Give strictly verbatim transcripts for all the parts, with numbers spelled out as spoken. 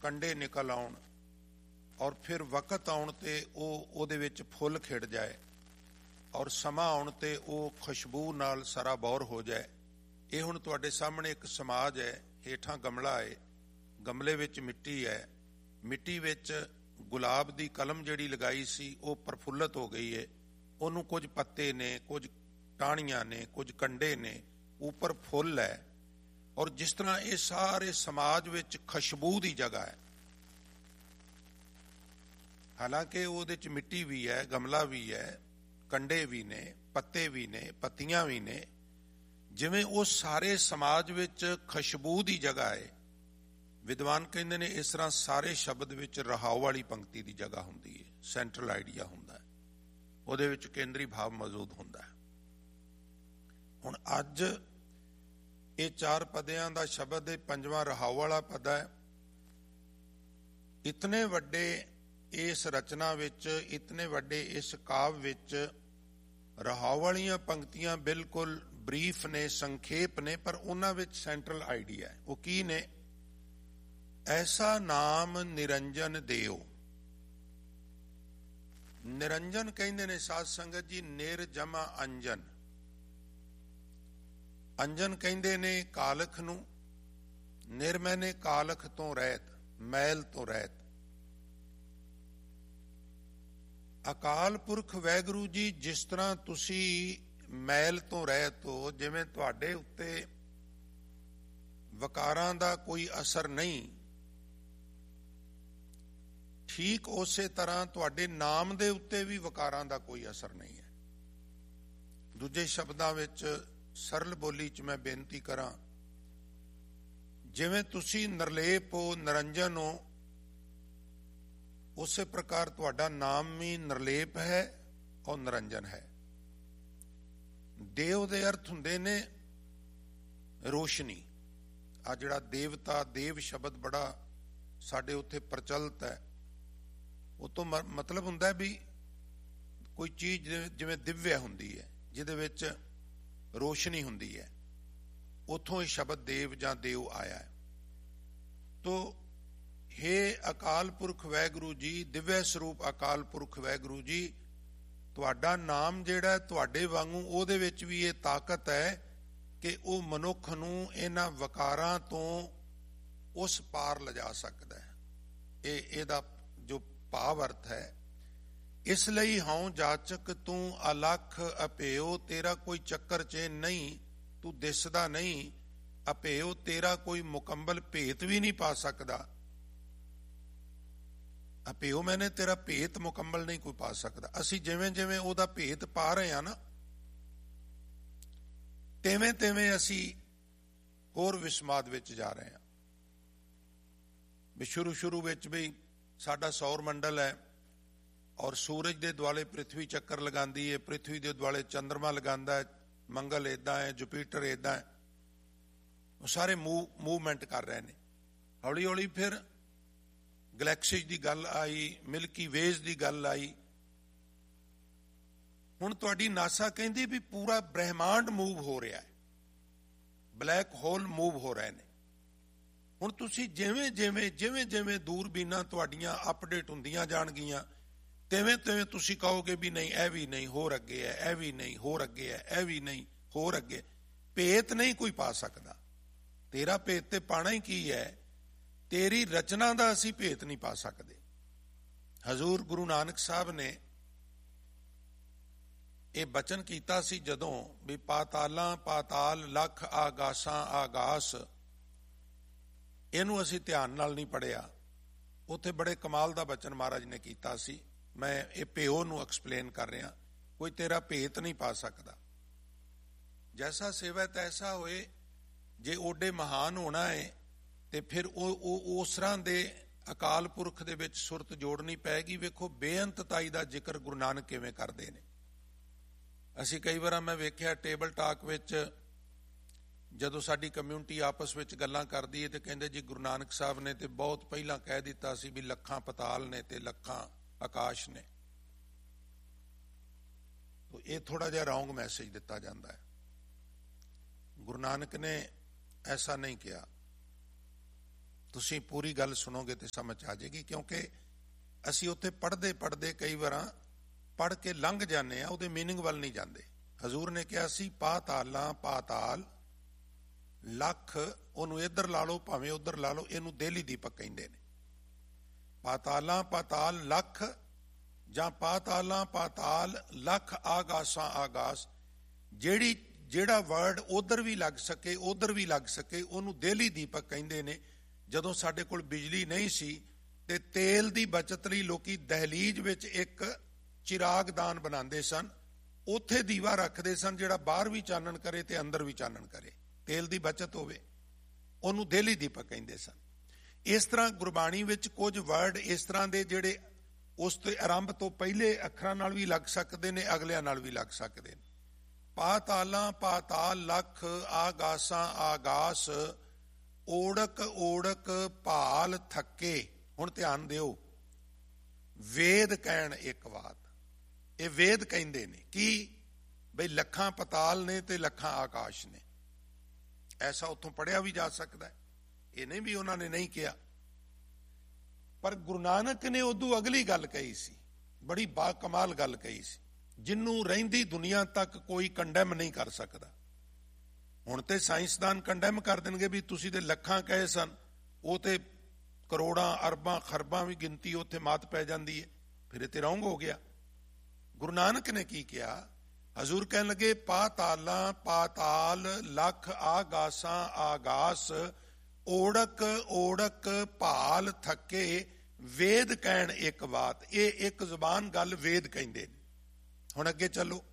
ਕੰਡੇ ਨਿਕਲ ਆਉਣ ਔਰ ਫਿਰ ਵਕਤ ਆਉਣ 'ਤੇ ਉਹ ਉਹਦੇ ਵਿੱਚ ਫੁੱਲ ਖਿੜ ਜਾਏ ਔਰ ਸਮਾਂ ਆਉਣ 'ਤੇ ਉਹ ਖੁਸ਼ਬੂ ਨਾਲ ਸਰਾਬੌਰ ਹੋ ਜਾਏ। ਇਹ ਹੁਣ ਤੁਹਾਡੇ ਸਾਹਮਣੇ ਇੱਕ ਸਮਾਜ ਹੈ। ਹੇਠਾਂ ਗਮਲਾ ਹੈ, ਗਮਲੇ ਵਿੱਚ ਮਿੱਟੀ ਹੈ, ਮਿੱਟੀ ਵਿੱਚ ਗੁਲਾਬ ਦੀ ਕਲਮ ਜਿਹੜੀ ਲਗਾਈ ਸੀ ਉਹ ਪ੍ਰਫੁੱਲਤ ਹੋ ਗਈ ਹੈ। ਉਹਨੂੰ ਕੁਝ ਪੱਤੇ ਨੇ, ਕੁਝ ਟਾਹਣੀਆਂ ਨੇ, ਕੁਝ ਕੰਡੇ ਨੇ, ਉੱਪਰ ਫੁੱਲ ਹੈ। ਔਰ ਜਿਸ ਤਰ੍ਹਾਂ ਇਹ ਸਾਰੇ ਸਮਾਜ ਵਿੱਚ ਖੁਸ਼ਬੂ ਦੀ ਜਗ੍ਹਾ ਹੈ, ਹਾਲਾਂਕਿ ਉਹਦੇ 'ਚ ਮਿੱਟੀ ਵੀ ਹੈ, ਗਮਲਾ ਵੀ ਹੈ, ਕੰਡੇ ਵੀ ਨੇ, ਪੱਤੇ ਵੀ ਨੇ, ਪੱਤੀਆਂ ਵੀ ਨੇ, ਜਿਵੇਂ ਉਹ ਸਾਰੇ ਸਮਾਜ ਵਿੱਚ ਖੁਸ਼ਬੂ ਦੀ ਜਗ੍ਹਾ ਹੈ। ਵਿਦਵਾਨ ਕਹਿੰਦੇ ਨੇ ਇਸ ਤਰ੍ਹਾਂ ਸਾਰੇ ਸ਼ਬਦ ਵਿੱਚ ਰਹਾਉ ਵਾਲੀ ਪੰਕਤੀ ਦੀ ਜਗ੍ਹਾ ਹੁੰਦੀ ਹੈ, ਸੈਂਟਰਲ ਆਈਡੀਆ ਹੁੰਦਾ ਹੈ, ਉਹਦੇ ਵਿੱਚ ਕੇਂਦਰੀ ਭਾਵ ਮੌਜੂਦ ਹੁੰਦਾ ਹੈ। ਹੁਣ ਅੱਜ ਇਹ ਚਾਰ ਪਦਿਆਂ ਦਾ ਸ਼ਬਦ ਇਹ ਪੰਜਵਾਂ ਰਹਾਉ ਵਾਲਾ ਪਦ ਹੈ। ਇਤਨੇ ਵੱਡੇ ਇਸ ਰਚਨਾ ਵਿੱਚ, ਇਤਨੇ ਵੱਡੇ ਇਸ ਕਾਵਿ ਵਿੱਚ ਰਹਾਉ ਵਾਲੀਆਂ ਪੰਕਤੀਆਂ ਬਿਲਕੁਲ ਬਰੀਫ ਨੇ, ਸੰਖੇਪ ਨੇ, ਪਰ ਉਹਨਾਂ ਵਿੱਚ ਸੈਂਟਰਲ ਆਈਡੀਆ ਹੈ। ਉਹ ਕੀ ਨੇ? ਐਸਾ ਨਾਮ ਨਿਰੰਜਨ ਦਿਓ। ਨਿਰੰਜਨ ਕਹਿੰਦੇ ਨੇ ਸਾਧ ਸੰਗਤ ਜੀ ਨਿਰ ਜਮਾ ਅੰਜਨ। ਅੰਜਨ ਕਹਿੰਦੇ ਨੇ ਕਾਲਖ ਨੂੰ, ਨਿਰ ਮੈਨੇ ਕਾਲਖ ਤੋਂ ਰਹਿਤ, ਮੈਲ ਤੋਂ ਰਹਿਤ। ਅਕਾਲ ਪੁਰਖ ਵਾਹਿਗੁਰੂ ਜੀ ਜਿਸ ਤਰ੍ਹਾਂ ਤੁਸੀਂ ਮੈਲ ਤੋਂ ਰਹਿਤ ਹੋ, ਜਿਵੇਂ ਤੁਹਾਡੇ ਉੱਤੇ ਵਕਾਰਾਂ ਦਾ ਕੋਈ ਅਸਰ ਨਹੀਂ, ਠੀਕ ਉਸੇ ਤਰ੍ਹਾਂ ਤੁਹਾਡੇ ਨਾਮ ਦੇ ਉੱਤੇ ਵੀ ਵਕਾਰਾਂ ਦਾ ਕੋਈ ਅਸਰ ਨਹੀਂ ਹੈ। ਦੂਜੇ ਸ਼ਬਦਾਂ ਵਿੱਚ ਸਰਲ ਬੋਲੀ 'ਚ ਮੈਂ ਬੇਨਤੀ ਕਰਾਂ, ਜਿਵੇਂ ਤੁਸੀਂ ਨਿਰਲੇਪ ਹੋ, ਨਿਰੰਜਨ ਹੋ, ਉਸੇ ਪ੍ਰਕਾਰ ਤੁਹਾਡਾ ਨਾਮ ਵੀ ਨਿਰਲੇਪ ਹੈ ਔਰ ਨਿਰੰਜਨ ਹੈ। ਦੇਵ ਦੇ ਅਰਥ ਹੁੰਦੇ ਨੇ ਰੋਸ਼ਨੀ। ਆ ਜਿਹੜਾ ਦੇਵਤਾ, ਦੇਵ ਸ਼ਬਦ ਬੜਾ ਸਾਡੇ ਉੱਥੇ ਪ੍ਰਚਲਿਤ ਹੈ, ਉਹ ਤੋਂ ਮਤਲਬ ਹੁੰਦਾ ਵੀ ਕੋਈ ਚੀਜ਼ ਜਿਵੇਂ ਦਿਵਯ ਹੁੰਦੀ ਹੈ, ਜਿਹਦੇ ਵਿੱਚ ਰੋਸ਼ਨੀ ਹੁੰਦੀ ਹੈ, ਉੱਥੋਂ ਇਹ ਸ਼ਬਦ ਦੇਵ ਜਾਂ ਦੇਵ ਆਇਆ ਹੈ। ਤੋ ਹੇ ਅਕਾਲ ਪੁਰਖ ਵਾਹਿਗੁਰੂ ਜੀ, ਦਿਵਯ ਸਰੂਪ ਅਕਾਲ ਪੁਰਖ ਵਾਹਿਗੁਰੂ ਜੀ, ਤੁਹਾਡਾ ਨਾਮ ਜਿਹੜਾ ਤੁਹਾਡੇ ਵਾਂਗੂ ਉਹਦੇ ਵਿੱਚ ਵੀ ਇਹ ਤਾਕਤ ਹੈ ਕਿ ਉਹ ਮਨੁੱਖ ਨੂੰ ਇਹਨਾਂ ਵਕਾਰਾਂ ਤੋਂ ਉਸ ਪਾਰ ਲਿਜਾ ਸਕਦਾ ਹੈ। ਇਹ ਇਹਦਾ ਜੋ ਭਾਵ ਅਰਥ ਹੈ। ਇਸ ਲਈ ਹਉ ਜਾਚਕ ਤੂੰ ਅਲਖ ਅਪੇਓ, ਤੇਰਾ ਕੋਈ ਚੱਕਰ ਚ ਨਹੀਂ, ਤੂੰ ਦਿਸਦਾ ਨਹੀਂ। ਅਪੇਓ ਤੇਰਾ ਕੋਈ ਮੁਕੰਮਲ ਭੇਤ ਵੀ ਨਹੀਂ ਪਾ ਸਕਦਾ। ਅਪੇਓ ਮੈਨੇ ਤੇਰਾ ਭੇਤ ਮੁਕੰਮਲ ਨਹੀਂ ਕੋਈ ਪਾ ਸਕਦਾ। ਅਸੀਂ ਜਿਵੇਂ ਜਿਵੇਂ ਉਹਦਾ ਭੇਤ ਪਾ ਰਹੇ ਹਾਂ ਨਾ, ਤਿਵੇਂ ਤਿਵੇਂ ਅਸੀਂ ਹੋਰ ਵਿਸਮਾਦ ਵਿੱਚ ਜਾ ਰਹੇ ਹਾਂ। ਵੀ ਸ਼ੁਰੂ ਸ਼ੁਰੂ ਵਿੱਚ ਵੀ ਸਾਡਾ ਸੌਰ ਮੰਡਲ ਹੈ ਔਰ ਸੂਰਜ ਦੇ ਦੁਆਲੇ ਪ੍ਰਿਥਵੀ ਚੱਕਰ ਲਗਾਉਂਦੀ ਹੈ, ਪ੍ਰਿਥਵੀ ਦੇ ਦੁਆਲੇ ਚੰਦਰਮਾ ਲਗਾਉਂਦਾ ਹੈ, ਮੰਗਲ ਏਦਾਂ ਹੈ, ਜੁਪੀਟਰ ਏਦਾਂ ਹੈ, ਉਹ ਸਾਰੇ ਮੂਵ ਮੂਵਮੈਂਟ ਕਰ ਰਹੇ ਨੇ। ਹੌਲੀ ਹੌਲੀ ਫਿਰ ਗਲੈਕਸੀਜ਼ ਦੀ ਗੱਲ ਆਈ, ਮਿਲਕੀ ਵੇਜ਼ ਦੀ ਗੱਲ ਆਈ। ਹੁਣ ਤੁਹਾਡੀ ਨਾਸਾ ਕਹਿੰਦੀ ਵੀ ਪੂਰਾ ਬ੍ਰਹਿਮੰਡ ਮੂਵ ਹੋ ਰਿਹਾ ਹੈ, ਬਲੈਕ ਹੋਲ ਮੂਵ ਹੋ ਰਹੇ ਨੇ। ਹੁਣ ਤੁਸੀਂ ਜਿਵੇਂ ਜਿਵੇਂ ਜਿਵੇਂ ਜਿਵੇਂ ਦੂਰਬੀਨਾਂ ਤੁਹਾਡੀਆਂ ਅਪਡੇਟ ਹੁੰਦੀਆਂ ਜਾਣਗੀਆਂ, ਤਿਵੇਂ ਤਿਵੇਂ ਤੁਸੀਂ ਕਹੋਗੇ ਵੀ ਨਹੀਂ, ਇਹ ਵੀ ਨਹੀਂ, ਹੋਰ ਅੱਗੇ ਹੈ, ਇਹ ਵੀ ਨਹੀਂ, ਹੋਰ ਅੱਗੇ ਹੈ, ਇਹ ਵੀ ਨਹੀਂ, ਹੋਰ ਅੱਗੇ। ਭੇਤ ਨਹੀਂ ਕੋਈ ਪਾ ਸਕਦਾ। ਤੇਰਾ ਭੇਤ ਤੇ ਪਾਣਾ ਹੀ ਕੀ ਹੈ? ਤੇਰੀ ਰਚਨਾ ਦਾ ਅਸੀਂ ਭੇਤ ਨਹੀਂ ਪਾ ਸਕਦੇ। ਹਜ਼ੂਰ ਗੁਰੂ ਨਾਨਕ ਸਾਹਿਬ ਨੇ ਇਹ ਬਚਨ ਕੀਤਾ ਸੀ ਜਦੋਂ ਵੀ ਪਾਤਾਲਾਂ ਪਾਤਾਲ ਲੱਖ ਆਗਾਸਾਂ ਆਗਾਸ। ਇਹਨੂੰ ਅਸੀਂ ਧਿਆਨ ਨਾਲ ਨਹੀਂ ਪੜ੍ਹਿਆ। ਉੱਥੇ ਬੜੇ ਕਮਾਲ ਦਾ ਬਚਨ ਮਹਾਰਾਜ ਨੇ ਕੀਤਾ ਸੀ। ਮੈਂ ਇਹ ਭੇਓ ਨੂੰ ਐਕਸਪਲੇਨ ਕਰ ਰਿਹਾ। ਕੋਈ ਤੇਰਾ ਭੇਤ ਨਹੀਂ ਪਾ ਸਕਦਾ। ਜੈਸਾ ਸੇਵਾ ਤੈਸਾ ਹੋਏ। ਜੇ ਓਡੇ ਮਹਾਨ ਹੋਣਾ ਹੈ ਤੇ ਫਿਰ ਉਹ ਉਸ ਤਰ੍ਹਾਂ ਦੇ ਅਕਾਲ ਪੁਰਖ ਦੇ ਵਿੱਚ ਸੁਰਤ ਜੋੜਨੀ ਪਏਗੀ। ਵੇਖੋ ਬੇਅੰਤਤਾਈ ਦਾ ਜ਼ਿਕਰ ਗੁਰੂ ਨਾਨਕ ਕਿਵੇਂ ਕਰਦੇ ਨੇ। ਅਸੀਂ ਕਈ ਵਾਰ ਮੈਂ ਵੇਖਿਆ ਟੇਬਲ ਟਾਕ ਵਿੱਚ ਜਦੋਂ ਸਾਡੀ ਕਮਿਊਨਿਟੀ ਆਪਸ ਵਿੱਚ ਗੱਲਾਂ ਕਰਦੀ ਹੈ ਤੇ ਕਹਿੰਦੇ ਜੀ ਗੁਰੂ ਨਾਨਕ ਸਾਹਿਬ ਨੇ ਤੇ ਬਹੁਤ ਪਹਿਲਾਂ ਕਹਿ ਦਿੱਤਾ ਸੀ ਵੀ ਲੱਖਾਂ ਪਤਾਲ ਨੇ ਤੇ ਲੱਖਾਂ ਆਕਾਸ਼ ਨੇ। ਤੋ ਇਹ ਥੋੜਾ ਜਿਹਾ ਰੌਂਗ ਮੈਸੇਜ ਦਿੱਤਾ ਜਾਂਦਾ ਹੈ। ਗੁਰੂ ਨਾਨਕ ਨੇ ਐਸਾ ਨਹੀਂ ਕਿਹਾ। ਤੁਸੀਂ ਪੂਰੀ ਗੱਲ ਸੁਣੋਗੇ ਤੇ ਸਮਝ ਆ ਜਾਏਗੀ, ਕਿਉਂਕਿ ਅਸੀਂ ਉੱਥੇ ਪੜ੍ਹਦੇ ਪੜ੍ਹਦੇ ਕਈ ਵਾਰਾਂ ਪੜ੍ਹ ਕੇ ਲੰਘ ਜਾਂਦੇ ਆ, ਉਹਦੇ ਮੀਨਿੰਗ ਵੱਲ ਨਹੀਂ ਜਾਂਦੇ। ਹਜ਼ੂਰ ਨੇ ਕਿਹਾ ਸੀ ਪਾਤਾਲਾਂ ਪਾਤਾਲ ਲੱਖ, ਉਹਨੂੰ ਇੱਧਰ ਲਾ ਲਓ ਭਾਵੇਂ ਉੱਧਰ ਲਾ ਲਓ, ਇਹਨੂੰ ਦੇਲੀ ਦੀਪਕ ਕਹਿੰਦੇ ਨੇ। ਪਾਤਾਲਾਂ ਪਾਤਾਲ ਲੱਖ ਜਾਂ ਪਾਤਾਲਾਂ ਪਾਤਾਲ ਲੱਖ ਆਗਾਸਾਂ ਆਗਾਸ, ਜਿਹੜੀ ਜਿਹੜਾ ਵਰਡ ਉਧਰ ਵੀ ਲੱਗ ਸਕੇ ਉਧਰ ਵੀ ਲੱਗ ਸਕੇ ਉਹਨੂੰ ਦੇਲੀ ਦੀਪਕ ਕਹਿੰਦੇ ਨੇ। ਜਦੋਂ ਸਾਡੇ ਕੋਲ ਬਿਜਲੀ ਨਹੀਂ ਸੀ ਤੇ ਤੇਲ ਦੀ ਬਚਤ ਲਈ ਲੋਕੀ ਦਹਲੀਜ਼ ਵਿੱਚ ਇੱਕ ਚਿਰਾਗਦਾਨ ਬਣਾਉਂਦੇ ਸਨ, ਉੱਥੇ ਦੀਵਾ ਰੱਖਦੇ ਸਨ ਜਿਹੜਾ ਬਾਹਰ ਵੀ ਚਾਨਣ ਕਰੇ ਤੇ ਅੰਦਰ ਵੀ ਚਾਨਣ ਕਰੇ, ਤੇਲ ਦੀ ਬਚਤ ਹੋਵੇ, ਉਹਨੂੰ ਦੇਲੀ ਦੀਪਕ ਕਹਿੰਦੇ ਸਨ। ਇਸ ਤਰ੍ਹਾਂ ਗੁਰਬਾਣੀ ਵਿੱਚ ਕੁਝ ਵਰਡ ਇਸ ਤਰ੍ਹਾਂ ਦੇ ਜਿਹੜੇ ਉਸ ਤੋਂ ਆਰੰਭ ਤੋਂ ਪਹਿਲੇ ਅੱਖਰਾਂ ਨਾਲ ਵੀ ਲੱਗ ਸਕਦੇ ਨੇ, ਅਗਲਿਆਂ ਨਾਲ ਵੀ ਲੱਗ ਸਕਦੇ ਨੇ। ਪਾਤਾਲਾਂ ਪਾਤਾਲ ਲੱਖ ਆਗਾਸਾਂ ਆਗਾਸ, ਓੜਕ ਓੜਕ ਭਾਲ ਥੱਕੇ। ਹੁਣ ਧਿਆਨ ਦਿਓ, ਵੇਦ ਕਹਿਣ ਇੱਕ ਬਾਤ, ਇਹ ਵੇਦ ਕਹਿੰਦੇ ਨੇ ਕੀ ਬਈ ਲੱਖਾਂ ਪਤਾਲ ਨੇ ਤੇ ਲੱਖਾਂ ਆਕਾਸ਼ ਨੇ। ਐਸਾ ਉੱਥੋਂ ਪੜ੍ਹਿਆ ਵੀ ਜਾ ਸਕਦਾ ਹੈ, ਇਹ ਨਹੀਂ ਵੀ ਉਹਨਾਂ ਨੇ ਨਹੀਂ ਕਿਹਾ। ਪਰ ਗੁਰੂ ਨਾਨਕ ਨੇ ਉਦੋਂ ਅਗਲੀ ਗੱਲ ਕਹੀ ਸੀ, ਬੜੀ ਬਾਕਮਾਲ ਗੱਲ ਕਹੀ ਸੀ, ਜਿਹਨੂੰ ਰਹਿੰਦੀ ਦੁਨੀਆ ਤੱਕ ਕੋਈ ਕੰਡੈਮ ਨਹੀਂ ਕਰ ਸਕਦਾ। ਹੁਣ ਤੇ ਸਾਇੰਸਦਾਨ ਕੰਡੈਮ ਕਰ ਦੇਣਗੇ ਵੀ ਤੁਸੀਂ ਤੇ ਲੱਖਾਂ ਕਹੇ ਸਨ, ਉਹ ਤੇ ਕਰੋੜਾਂ ਅਰਬਾਂ ਖਰਬਾਂ ਵੀ ਗਿਣਤੀ ਉੱਥੇ ਮਾਤ ਪੈ ਜਾਂਦੀ ਹੈ, ਫਿਰ ਇਹ ਤੇ ਰੌਂਗ ਹੋ ਗਿਆ। ਗੁਰੂ ਨਾਨਕ ਨੇ ਕੀ ਕਿਹਾ? ਹਜ਼ੂਰ ਕਹਿਣ ਲੱਗੇ ਪਾਤਾਲਾਂ ਪਾਤਾਲ ਲੱਖ ਆਗਾਸਾਂ ਆਗਾਸ, ਓੜਕ ਓੜਕ ਭਾਲ ਥੱਕੇ, ਵੇਦ ਕਹਿਣ ਇੱਕ ਬਾਤ। ਇਹ ਇੱਕ ਜ਼ੁਬਾਨ ਗੱਲ ਵੇਦ ਕਹਿੰਦੇ ਨੇ। ਹੁਣ ਅੱਗੇ ਚੱਲੋ,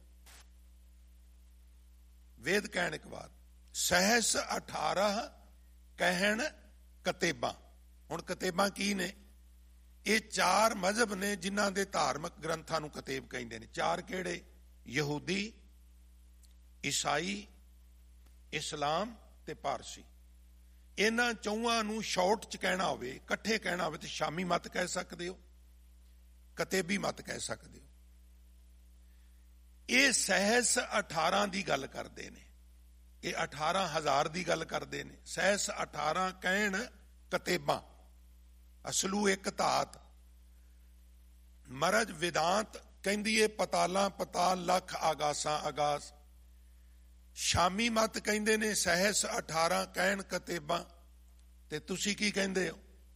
ਵੇਦ ਕਹਿਣ ਇੱਕ ਬਾਤ। ਸਹਿਸ ਅਠਾਰਹ ਕਹਿਣ ਕਤੇਬਾਂ। ਹੁਣ ਕਤੇਬਾਂ ਕੀ ਨੇ? ਇਹ ਚਾਰ ਮਜ਼ਹਬ ਨੇ ਜਿਨ੍ਹਾਂ ਦੇ ਧਾਰਮਿਕ ਗ੍ਰੰਥਾਂ ਨੂੰ ਕਤੇਬ ਕਹਿੰਦੇ ਨੇ। ਚਾਰ ਕਿਹੜੇ? ਯਹੂਦੀ, ਈਸਾਈ, ਇਸਲਾਮ ਤੇ ਪਾਰਸੀ। ਇਹਨਾਂ ਚੌਹਾਂ ਨੂੰ ਸ਼ਾਰਟ ਚ ਕਹਿਣਾ ਹੋਵੇ, ਇਕੱਠੇ ਕਹਿਣਾ ਹੋਵੇ ਤੇ ਸ਼ਾਮੀ ਮਤ ਕਹਿ ਸਕਦੇ ਹੋ, ਕਤੇਬੀ ਮਤ ਕਹਿ ਸਕਦੇ ਹੋ। ਇਹ ਸਹਿਸ ਅਠਾਰਾਂ ਦੀ ਗੱਲ ਕਰਦੇ ਨੇ, ਇਹ ਅਠਾਰਾਂ ਹਜ਼ਾਰ ਦੀ ਗੱਲ ਕਰਦੇ ਨੇ। ਸਹਿਸ ਅਠਾਰਾਂ ਕਹਿਣ ਕਤੇਬਾਂ, ਅਸਲੂ ਇੱਕ ਧਾਤ। ਮਰਜ ਵਿਦਾਂਤ ਕਹਿੰਦੀ ਏ ਪਤਾਲਾਂ ਪਤਾਲ ਲੱਖ ਆਗਾਸਾਂ ਆਗਾਸ। ਸ਼ਾਮੀ ਮਤ ਕਹਿੰਦੇ ਨੇ ਸਹਿਸ ਅਠਾਰਾਂ ਕਹਿਣ ਕਤੇਬਾਂ। ਤੇ ਤੁਸੀਂ ਕੀ ਕਹਿੰਦੇ ਹੋ?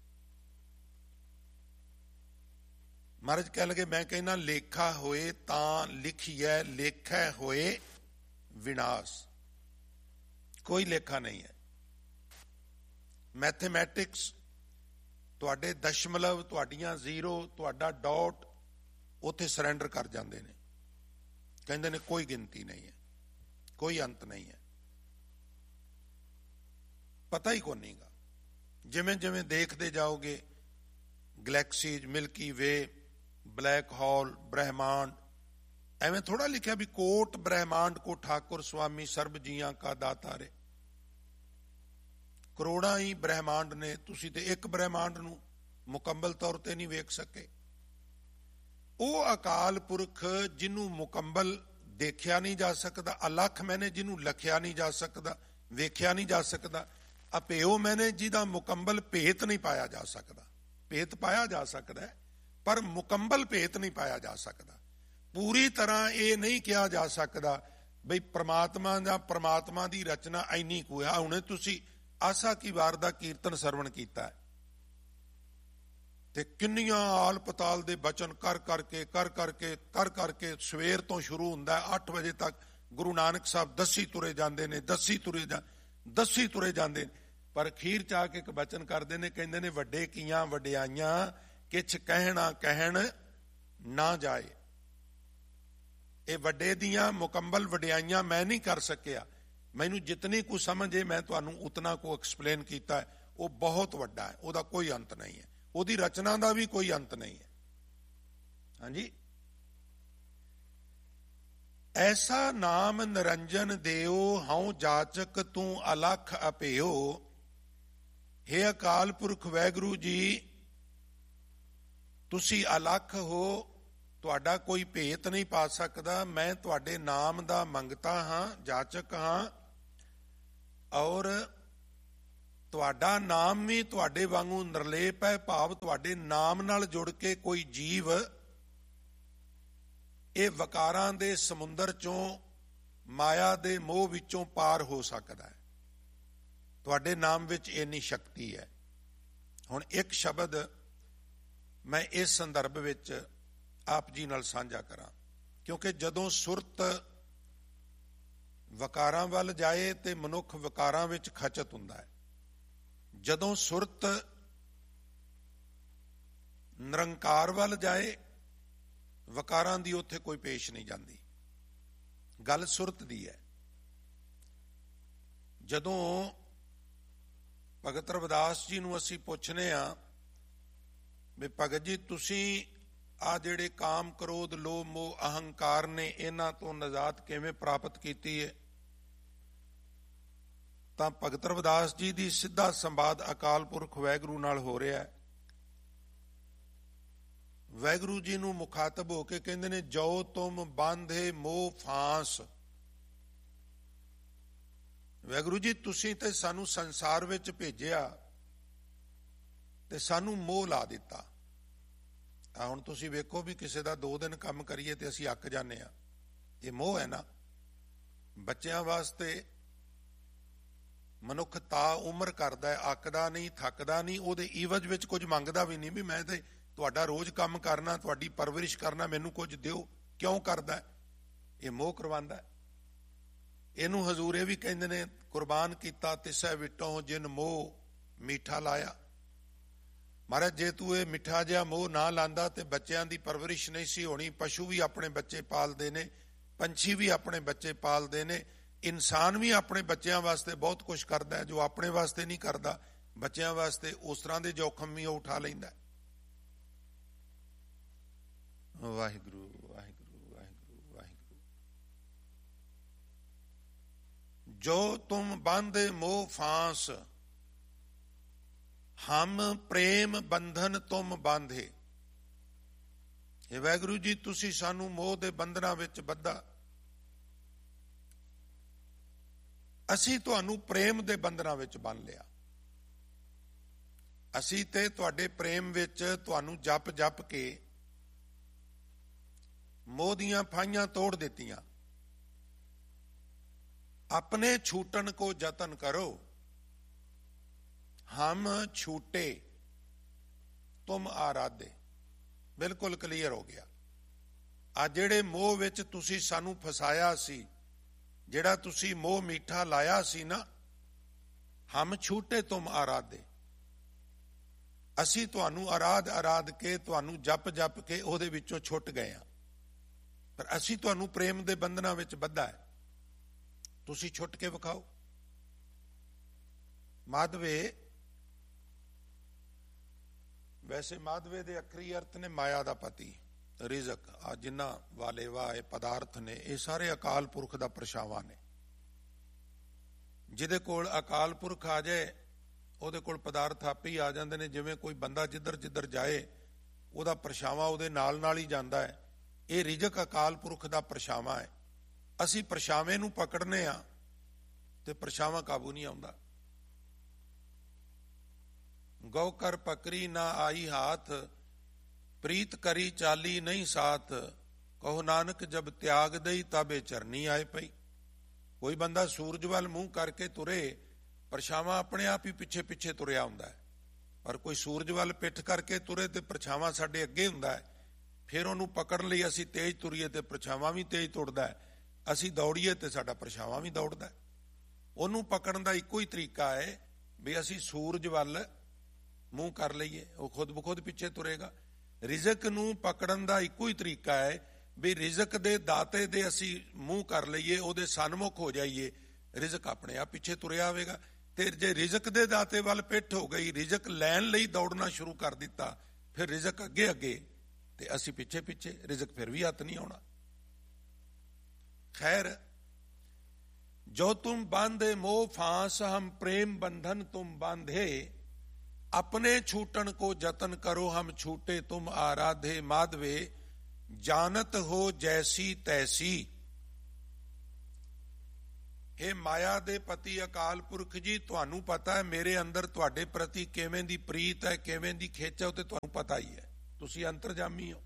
ਮਹਾਰਾਜ ਕਹਿ ਲਗੇ ਮੈਂ ਕਹਿੰਦਾ ਲੇਖਾ ਹੋਏ ਤਾਂ ਲਿਖੀਐ, ਲੇਖੈ ਹੋਏ ਵਿਨਾਸ਼। ਕੋਈ ਲੇਖਾ ਨਹੀਂ ਹੈ। ਮੈਥਮੈਟਿਕਸ ਤੁਹਾਡੇ ਦਸ਼ਮਲਵ, ਤੁਹਾਡੀਆਂ ਜ਼ੀਰੋ, ਤੁਹਾਡਾ ਡਾਟ ਉੱਥੇ ਸਰੈਂਡਰ ਕਰ ਜਾਂਦੇ ਨੇ, ਕਹਿੰਦੇ ਨੇ ਕੋਈ ਗਿਣਤੀ ਨਹੀਂ ਹੈ, ਕੋਈ ਅੰਤ ਨਹੀਂ ਹੈ। ਪਤਾ ਹੀ ਕੋਈ ਨਹੀਂਗਾ। ਜਿਵੇਂ ਜਿਵੇਂ ਦੇਖਦੇ ਜਾਓਗੇ ਗਲੈਕਸੀਜ਼, ਮਿਲਕੀ ਵੇ, ਬਲੈਕ ਹੋਲ, ਬ੍ਰਹਿਮਾਂਡ, ਐਵੇਂ ਥੋੜਾ ਲਿਖਿਆ ਵੀ ਕੋਟ ਬ੍ਰਹਿਮਾਂਡ ਕੋ ਠਾਕੁਰ ਸੁਆਮੀ ਸਰਬ ਜੀਆਂ ਕਾ ਦਾਤਾਰੇ। ਕਰੋੜਾਂ ਹੀ ਬ੍ਰਹਿਮਾਂਡ ਨੇ, ਤੁਸੀਂ ਤੇ ਇੱਕ ਬ੍ਰਹਿਮਾਂਡ ਨੂੰ ਮੁਕੰਮਲ ਤੌਰ ਤੇ ਨਹੀਂ ਵੇਖ ਸਕੇ। ਉਹ ਅਕਾਲ ਪੁਰਖ ਜਿਹਨੂੰ ਮੁਕੰਮਲ ਦੇਖਿਆ ਨਹੀਂ ਜਾ ਸਕਦਾ, ਅਲੱਖ ਮੈਨੇ ਜਿਹਨੂੰ ਲਖਿਆ ਨਹੀਂ ਜਾ ਸਕਦਾ, ਵੇਖਿਆ ਨਹੀਂ ਜਾ ਸਕਦਾ, ਅਭੇਓ ਮੈਨੇ ਜਿਹਦਾ ਮੁਕੰਮਲ ਭੇਤ ਨਹੀਂ ਪਾਇਆ ਜਾ ਸਕਦਾ। ਭੇਤ ਪਾਇਆ ਜਾ ਸਕਦਾ ਹੈ ਪਰ ਮੁਕੰਮਲ ਭੇਤ ਨਹੀਂ ਪਾਇਆ ਜਾ ਸਕਦਾ। ਪੂਰੀ ਤਰ੍ਹਾਂ ਇਹ ਨਹੀਂ ਕਿਹਾ ਜਾ ਸਕਦਾ ਬਈ ਪ੍ਰਮਾਤਮਾ ਜਾਂ ਪ੍ਰਮਾਤਮਾ ਦੀ ਰਚਨਾ ਇੰਨੀ ਕੁ ਹੈ। ਹੁਣੇ ਤੁਸੀਂ ਆਸਾ ਕੀ ਵਾਰ ਦਾ ਕੀਰਤਨ ਸਰਵਣ ਕੀਤਾ ਤੇ ਕਿੰਨੀਆਂ ਆਲ ਪਤਾਲ ਦੇ ਬਚਨ ਕਰ ਕਰਕੇ ਕਰ ਕਰਕੇ ਕਰ ਕਰਕੇ ਸਵੇਰ ਤੋਂ ਸ਼ੁਰੂ ਹੁੰਦਾ, ਅੱਠ ਵਜੇ ਤੱਕ ਗੁਰੂ ਨਾਨਕ ਸਾਹਿਬ ਦੱਸੀ ਤੁਰੇ ਜਾਂਦੇ ਨੇ, ਦੱਸੀ ਤੁਰੇ ਜਾ ਦੱਸੀ ਤੁਰੇ ਜਾਂਦੇ ਨੇ। ਪਰ ਅਖੀਰ ਚ ਆ ਕੇ ਇੱਕ ਬਚਨ ਕਰਦੇ ਨੇ, ਕਹਿੰਦੇ ਨੇ ਵੱਡੇ ਕੀਆਂ ਵਡਿਆਈਆਂ ਕਿਛ ਕਹਿਣਾ ਕਹਿਣ ਨਾ ਜਾਏ। ਇਹ ਵੱਡੇ ਦੀਆਂ ਮੁਕੰਮਲ ਵਡਿਆਈਆਂ ਮੈਂ ਨਹੀਂ ਕਰ ਸਕਿਆ, ਮੈਨੂੰ ਜਿਤਨੀ ਕੁ ਸਮਝ ਹੈ ਮੈਂ ਤੁਹਾਨੂੰ ਉਤਨਾ ਕੁ ਐਕਸਪਲੇਨ ਕੀਤਾ ਹੈ। ਉਹ ਬਹੁਤ ਵੱਡਾ ਹੈ, ਉਹਦਾ ਕੋਈ ਅੰਤ ਨਹੀਂ ਹੈ, ਉਹਦੀ ਰਚਨਾ ਦਾ ਵੀ ਕੋਈ ਅੰਤ ਨਹੀਂ ਹੈ। ਹਾਂਜੀ, ਐਸਾ ਨਾਮ ਨਿਰੰਜਨ ਦਿਓ ਹਉ ਜਾਚਕ ਤੂੰ ਅਲਖ ਅਭੇਓ। ਹੇ ਅਕਾਲ ਪੁਰਖ ਵਾਹਿਗੁਰੂ ਜੀ, ਤੁਸੀਂ ਅਲਖ ਹੋ, ਤੁਹਾਡਾ ਕੋਈ ਭੇਤ ਨਹੀਂ ਪਾ ਸਕਦਾ। ਮੈਂ ਤੁਹਾਡੇ ਨਾਮ ਦਾ ਮੰਗਤਾ ਹਾਂ, ਜਾਚਕ ਹਾਂ, ਔਰ ਤੁਹਾਡਾ ਨਾਮ ਵੀ ਤੁਹਾਡੇ ਵਾਂਗੂ ਨਿਰਲੇਪ ਹੈ, ਭਾਵ ਤੁਹਾਡੇ ਨਾਮ ਨਾਲ ਜੁੜ ਕੇ ਕੋਈ ਜੀਵ ਇਹ ਵਿਕਾਰਾਂ ਦੇ ਸਮੁੰਦਰ ਚੋਂ, ਮਾਇਆ ਦੇ ਮੋਹ ਵਿੱਚੋਂ ਪਾਰ ਹੋ ਸਕਦਾ ਹੈ। ਤੁਹਾਡੇ ਨਾਮ ਵਿੱਚ ਇੰਨੀ ਸ਼ਕਤੀ ਹੈ। ਹੁਣ ਇੱਕ ਸ਼ਬਦ ਮੈਂ ਇਸ ਸੰਦਰਭ ਵਿੱਚ ਆਪ ਜੀ ਨਾਲ ਸਾਂਝਾ ਕਰਾਂ, ਕਿਉਂਕਿ ਜਦੋਂ ਸੁਰਤ ਵਿਕਾਰਾਂ ਵੱਲ ਜਾਏ ਤੇ ਮਨੁੱਖ ਵਿਕਾਰਾਂ ਵਿੱਚ ਖਚਤ ਹੁੰਦਾ ਹੈ। ਜਦੋਂ ਸੁਰਤ ਨਿਰੰਕਾਰ ਵੱਲ ਜਾਏ, ਵਿਕਾਰਾਂ ਦੀ ਉੱਥੇ ਕੋਈ ਪੇਸ਼ ਨਹੀਂ ਜਾਂਦੀ। ਗੱਲ ਸੁਰਤ ਦੀ ਹੈ। ਜਦੋਂ ਭਗਤ ਰਵਿਦਾਸ ਜੀ ਨੂੰ ਅਸੀਂ ਪੁੱਛਨੇ ਆ ਵੀ ਭਗਤ ਜੀ ਤੁਸੀਂ ਆ ਜਿਹੜੇ ਕਾਮ, ਕ੍ਰੋਧ, ਲੋਭ, ਮੋਹ, ਅਹੰਕਾਰ ਨੇ, ਇਹਨਾਂ ਤੋਂ ਨਿਜਾਤ ਕਿਵੇਂ ਪ੍ਰਾਪਤ ਕੀਤੀ ਹੈ, ਤਾਂ ਭਗਤ ਰਵਿਦਾਸ ਜੀ ਦੀ ਸਿੱਧਾ ਸੰਵਾਦ ਅਕਾਲ ਪੁਰਖ ਵਾਹਿਗੁਰੂ ਨਾਲ ਹੋ ਰਿਹਾ ਹੈ। ਵਾਹਿਗੁਰੂ ਜੀ ਨੂੰ ਮੁਖਾਤਬ ਹੋ ਕੇ ਕਹਿੰਦੇ ਨੇ, ਜੋ ਤੁਮ ਬਾਂਧੇ ਮੋਹ ਫਾਂਸ। ਵਾਹਿਗੁਰੂ ਜੀ ਤੁਸੀਂ ਤੇ ਸਾਨੂੰ ਸੰਸਾਰ ਵਿੱਚ ਭੇਜਿਆ ਤੇ ਸਾਨੂੰ ਮੋਹ ਲਾ ਦਿੱਤਾ। ਆ ਹੁਣ ਤੁਸੀਂ ਵੇਖੋ ਵੀ ਕਿਸੇ ਦਾ ਦੋ ਦਿਨ ਕੰਮ ਕਰੀਏ ਤੇ ਅਸੀਂ ਅੱਕ ਜਾਂਦੇ ਆ, ਇਹ ਮੋਹ ਹੈ ਨਾ। ਬੱਚਿਆਂ ਵਾਸਤੇ ਮਨੁੱਖ ਤਾਂ ਉਮਰ ਕਰਦਾ ਹੈ, ਅੱਕਦਾ ਨਹੀਂ, ਥੱਕਦਾ ਨਹੀਂ, ਉਹਦੇ ਈਵਜ ਵਿੱਚ ਕੁਝ ਮੰਗਦਾ ਵੀ ਨਹੀਂ ਵੀ ਮੈਂ ਤੇ ਤੁਹਾਡਾ ਰੋਜ਼ ਕੰਮ ਕਰਨਾ, ਤੁਹਾਡੀ ਪਰਵਰਿਸ਼ ਕਰਨਾ, ਮੈਨੂੰ ਕੁਝ ਦਿਓ। ਕਿਉਂ ਕਰਦਾ? ਇਹ ਮੋਹ ਕਰਵਾਉਂਦਾ। ਇਹਨੂੰ ਹਜ਼ੂਰ ਇਹ ਵੀ ਕਹਿੰਦੇ ਨੇ, ਕੁਰਬਾਨ ਕੀਤਾ ਤਿਸੈ ਵਿਟੋਂ ਜਿਨ ਮੋਹ ਮੀਠਾ ਲਾਇਆ। ਮਹਾਰਾਜ ਜੇ ਤੂੰ ਇਹ ਮਿੱਠਾ ਜਿਹਾ ਮੋਹ ਨਾ ਲਾਂਦਾ ਤੇ ਬੱਚਿਆਂ ਦੀ ਪਰਵਰਿਸ਼ ਨਹੀਂ ਸੀ ਹੋਣੀ। ਪਸ਼ੂ ਵੀ ਆਪਣੇ ਬੱਚੇ ਪਾਲਦੇ ਨੇ, ਪੰਛੀ ਵੀ ਆਪਣੇ ਬੱਚੇ ਪਾਲਦੇ ਨੇ, ਇਨਸਾਨ ਵੀ ਆਪਣੇ ਬੱਚਿਆਂ ਵਾਸਤੇ ਬਹੁਤ ਕੁਝ ਕਰਦਾ ਹੈ ਜੋ ਆਪਣੇ ਵਾਸਤੇ ਨਹੀਂ ਕਰਦਾ। ਬੱਚਿਆਂ ਵਾਸਤੇ ਉਸ ਤਰ੍ਹਾਂ ਦੇ ਜੋਖਮ ਵੀ ਉਹ ਉਠਾ ਲੈਂਦਾ। ਵਾਹਿਗੁਰੂ ਵਾਹਿਗੁਰੂ ਵਾਹਿਗੁਰੂ ਵਾਹਿਗੁਰੂ। ਜੋ ਤੁਮ ਬਾਂਧੇ ਮੋਹ ਫਾਂਸ, ਹਮ ਪ੍ਰੇਮ ਬੰਧਨ ਤੁਮ ਬਾਂਧੇ। ਇਹ ਵਾਹਿਗੁਰੂ ਜੀ ਤੁਸੀਂ ਸਾਨੂੰ ਮੋਹ ਦੇ ਬੰਧਨਾਂ ਵਿੱਚ ਬੱਧਾ, ਅਸੀਂ ਤੁਹਾਨੂੰ ਪ੍ਰੇਮ ਦੇ ਬੰਧਨਾਂ ਵਿੱਚ ਬੰਨ ਲਿਆ। ਅਸੀਂ ਤੇ ਤੁਹਾਡੇ ਪ੍ਰੇਮ ਵਿੱਚ ਤੁਹਾਨੂੰ ਜਪ ਜਪ ਕੇ ਮੋਹ ਦੀਆਂ ਫਾਹੀਆਂ ਤੋੜ ਦਿੱਤੀਆਂ। ਆਪਣੇ ਛੂਟਣ ਕੋ ਯਤਨ ਕਰੋ, ਹਮ ਛੂਟੇ ਤੁਮ ਆਰਾਧੇ। ਬਿਲਕੁਲ ਕਲੀਅਰ ਹੋ ਗਿਆ। ਆ ਜਿਹੜੇ ਮੋਹ ਵਿੱਚ ਤੁਸੀਂ ਸਾਨੂੰ ਫਸਾਇਆ ਸੀ, ਜਿਹੜਾ ਤੁਸੀਂ ਮੋਹ ਮੀਠਾ ਲਾਇਆ ਸੀ ਨਾ, ਹਮ ਛੂਟੇ ਤੁਮ ਆਰਾਧੇ। ਅਸੀਂ ਤੁਹਾਨੂੰ ਆਰਾਧ ਆਰਾਧ ਕੇ, ਤੁਹਾਨੂੰ ਜਪ ਜਪ ਕੇ ਉਹਦੇ ਵਿੱਚੋਂ ਛੁੱਟ ਗਏ ਹਾਂ। ਪਰ ਅਸੀਂ ਤੁਹਾਨੂੰ ਪ੍ਰੇਮ ਦੇ ਬੰਧਨਾਂ ਵਿੱਚ ਬੱਧਾ ਹੈ, ਤੁਸੀਂ ਛੁੱਟ ਕੇ ਵਿਖਾਓ। ਮਾਧਵੇ, ਵੈਸੇ ਮਾਧਵੇ ਦੇ ਅੱਖਰੀ ਅਰਥ ਨੇ ਮਾਇਆ ਦਾ ਪਤੀ, ਰਿਜ਼ਕ। ਆ ਜਿੰਨਾ ਵਾਲੇ ਵਾਹ ਪਦਾਰਥ ਨੇ, ਇਹ ਸਾਰੇ ਅਕਾਲ ਪੁਰਖ ਦਾ ਪਰਛਾਵਾਂ ਨੇ। ਜਿਹਦੇ ਕੋਲ ਅਕਾਲ ਪੁਰਖ ਆ ਜਾਏ ਉਹਦੇ ਕੋਲ ਪਦਾਰਥ ਆਪੇ ਹੀ ਆ ਜਾਂਦੇ ਨੇ। ਜਿਵੇਂ ਕੋਈ ਬੰਦਾ ਜਿੱਧਰ ਜਿੱਧਰ ਜਾਏ ਉਹਦਾ ਪਰਛਾਵਾਂ ਉਹਦੇ ਨਾਲ ਨਾਲ ਹੀ ਜਾਂਦਾ ਹੈ। ਇਹ ਰਿਜ਼ਕ ਅਕਾਲ ਪੁਰਖ ਦਾ ਪਰਛਾਵਾਂ ਹੈ। ਅਸੀਂ ਪਰਛਾਵੇਂ ਨੂੰ ਪਕੜਨੇ ਆ ਤੇ ਪਰਛਾਵਾਂ ਕਾਬੂ ਨਹੀਂ ਆਉਂਦਾ। ਗਉ ਕਰ ਪਕੜੀ ਨਾ ਆਈ ਹਾਥ, ਪ੍ਰੀਤ ਕਰੀ ਚਾਲੀ ਨਹੀਂ ਸਾਥ, ਕਹੋ ਨਾਨਕ ਜਬ ਤਿਆਗ ਦਈ ਤਬੇ ਚਰਨੀ ਆਏ ਪਈ। ਕੋਈ ਬੰਦਾ ਸੂਰਜ ਵੱਲ ਮੂੰਹ ਕਰਕੇ ਤੁਰੇ, ਪਰਛਾਵਾਂ ਆਪਣੇ ਆਪ ਹੀ ਪਿੱਛੇ ਪਿੱਛੇ ਤੁਰਿਆ ਹੁੰਦਾ ਹੈ। ਪਰ ਕੋਈ ਸੂਰਜ ਵੱਲ ਪਿੱਠ ਕਰਕੇ ਤੁਰੇ ਤੇ ਪਰਛਾਵਾਂ ਸਾਡੇ ਅੱਗੇ ਹੁੰਦਾ ਹੈ। ਫਿਰ ਉਹਨੂੰ ਪਕੜਨ ਲਈ ਅਸੀਂ ਤੇਜ਼ ਤੁਰੀਏ ਤੇ ਪਰਛਾਵਾਂ ਵੀ ਤੇਜ਼ ਤੁਰਦਾ ਹੈ। ਅਸੀਂ ਦੌੜੀਏ ਤੇ ਸਾਡਾ ਪਰਛਾਵਾਂ ਵੀ ਦੌੜਦਾ ਹੈ। ਉਹਨੂੰ ਪਕੜਨ ਦਾ ਇੱਕੋ ਹੀ ਤਰੀਕਾ ਹੈ ਵੀ ਅਸੀਂ ਸੂਰਜ ਵੱਲ ਮੂੰਹ ਕਰ ਲਈਏ, ਉਹ ਖੁਦ ਬਖੁਦ ਪਿੱਛੇ ਤੁਰੇਗਾ। ਰਿਜ਼ਕ ਨੂੰ ਪਕੜਨ ਦਾ ਇੱਕੋ ਹੀ ਤਰੀਕਾ ਹੈ ਵੀ ਰਿਜ਼ਕ ਦੇ ਦਾਤੇ ਦੇ ਅਸੀਂ ਮੂੰਹ ਕਰ ਲਈਏ, ਉਹਦੇ ਸਨਮੁਖ ਹੋ ਜਾਈਏ, ਰਿਜ਼ਕ ਆਪਣੇ ਆਪ ਪਿੱਛੇ ਤੁਰਿਆ ਆਵੇਗਾ। ਤੇ ਜੇ ਰਿਜ਼ਕ ਦੇ ਦਾਤੇ ਵੱਲ ਪਿੱਠ ਹੋ ਗਈ, ਰਿਜ਼ਕ ਲੈਣ ਲਈ ਦੌੜਨਾ ਸ਼ੁਰੂ ਕਰ ਦਿੱਤਾ, ਫਿਰ ਰਿਜ਼ਕ ਅੱਗੇ ਅੱਗੇ ਤੇ ਅਸੀਂ ਪਿੱਛੇ ਪਿੱਛੇ, ਰਿਜ਼ਕ ਫਿਰ ਵੀ ਹੱਥ ਨਹੀਂ ਆਉਣਾ। ਖੈਰ, ਜੋ ਤੁਮ ਬਾਂਧੇ ਮੋਹ ਫਾਂਸ, ਹਮ ਪ੍ਰੇਮ ਬੰਧਨ ਤੁਮ ਬਾਂਧੇ। अपने छूटन को जतन करो, हम छूटे तुम आराधे। माधवे जानत हो जैसी तैसी। हे ਮਾਇਆ ਦੇ ਪਤੀ ਅਕਾਲ ਪੁਰਖ ਜੀ, ਤੁਹਾਨੂੰ ਪਤਾ ਹੈ ਮੇਰੇ ਅੰਦਰ ਤੁਹਾਡੇ ਪ੍ਰਤੀ ਕਿਵੇਂ ਦੀ ਪ੍ਰੀਤ ਹੈ, ਕਿਵੇਂ ਦੀ ਖਿੱਚ ਹੈ, ਉਹ ਤੇ ਤੁਹਾਨੂੰ ਪਤਾ ਹੀ ਹੈ, ਤੁਸੀਂ ਅੰਤਰਜਾਮੀ ਹੋ।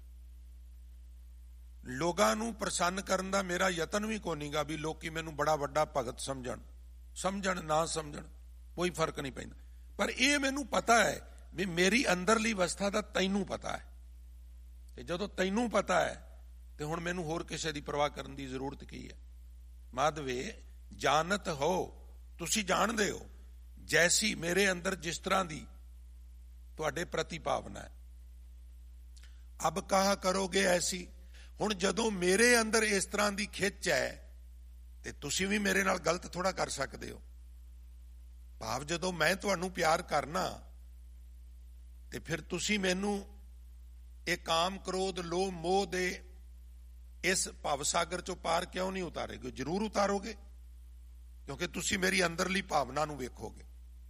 ਲੋਕਾਂ ਨੂੰ ਪ੍ਰਸੰਨ ਕਰਨ ਦਾ ਮੇਰਾ ਯਤਨ ਵੀ ਕੋਈ ਨਹੀਂਗਾ ਵੀ ਲੋਕੀ ਮੈਨੂੰ ਬੜਾ ਵੱਡਾ ਭਗਤ ਸਮਝਣ, ਸਮਝਣ ਨਾ ਸਮਝਣ ਕੋਈ ਫਰਕ ਨਹੀਂ ਪੈਂਦਾ। ਪਰ ਇਹ ਮੈਨੂੰ ਪਤਾ ਹੈ ਵੀ ਮੇਰੀ ਅੰਦਰਲੀ ਅਵਸਥਾ ਦਾ ਤੈਨੂੰ ਪਤਾ ਹੈ, ਤੇ ਜਦੋਂ ਤੈਨੂੰ ਪਤਾ ਹੈ ਤੇ ਹੁਣ ਮੈਨੂੰ ਹੋਰ ਕਿਸੇ ਦੀ ਪਰਵਾਹ ਕਰਨ ਦੀ ਜ਼ਰੂਰਤ ਕੀ ਹੈ। ਮਾਧਵੇ ਜਾਣਤ ਹੋ, ਤੁਸੀਂ ਜਾਣਦੇ ਹੋ ਜੈਸੀ ਮੇਰੇ ਅੰਦਰ ਜਿਸ ਤਰ੍ਹਾਂ ਦੀ ਤੁਹਾਡੇ ਪ੍ਰਤੀ ਭਾਵਨਾ ਹੈ। ਅਬ ਕਹਾ ਕਰੋਗੇ ਐਸੀ, ਹੁਣ ਜਦੋਂ ਮੇਰੇ ਅੰਦਰ ਇਸ ਤਰ੍ਹਾਂ ਦੀ ਖਿੱਚ ਹੈ ਤੇ ਤੁਸੀਂ ਵੀ ਮੇਰੇ ਨਾਲ ਗਲਤ ਥੋੜਾ ਕਰ ਸਕਦੇ ਹੋ। ਭਾਵ ਜਦੋਂ ਮੈਂ ਤੁਹਾਨੂੰ ਪਿਆਰ ਕਰਨਾ ਤੇ ਫਿਰ ਤੁਸੀਂ ਮੈਨੂੰ ਇਹ ਕਾਮ ਕ੍ਰੋਧ ਲੋਭ ਮੋਹ ਦੇ ਇਸ ਭਵ ਸਾਗਰ ਚੋਂ ਪਾਰ ਕਿਉਂ ਨਹੀਂ ਉਤਾਰੋਗੇ? ਜ਼ਰੂਰ ਉਤਾਰੋਗੇ, ਕਿਉਂਕਿ ਤੁਸੀਂ ਮੇਰੀ ਅੰਦਰਲੀ ਭਾਵਨਾ ਨੂੰ ਵੇਖੋਗੇ।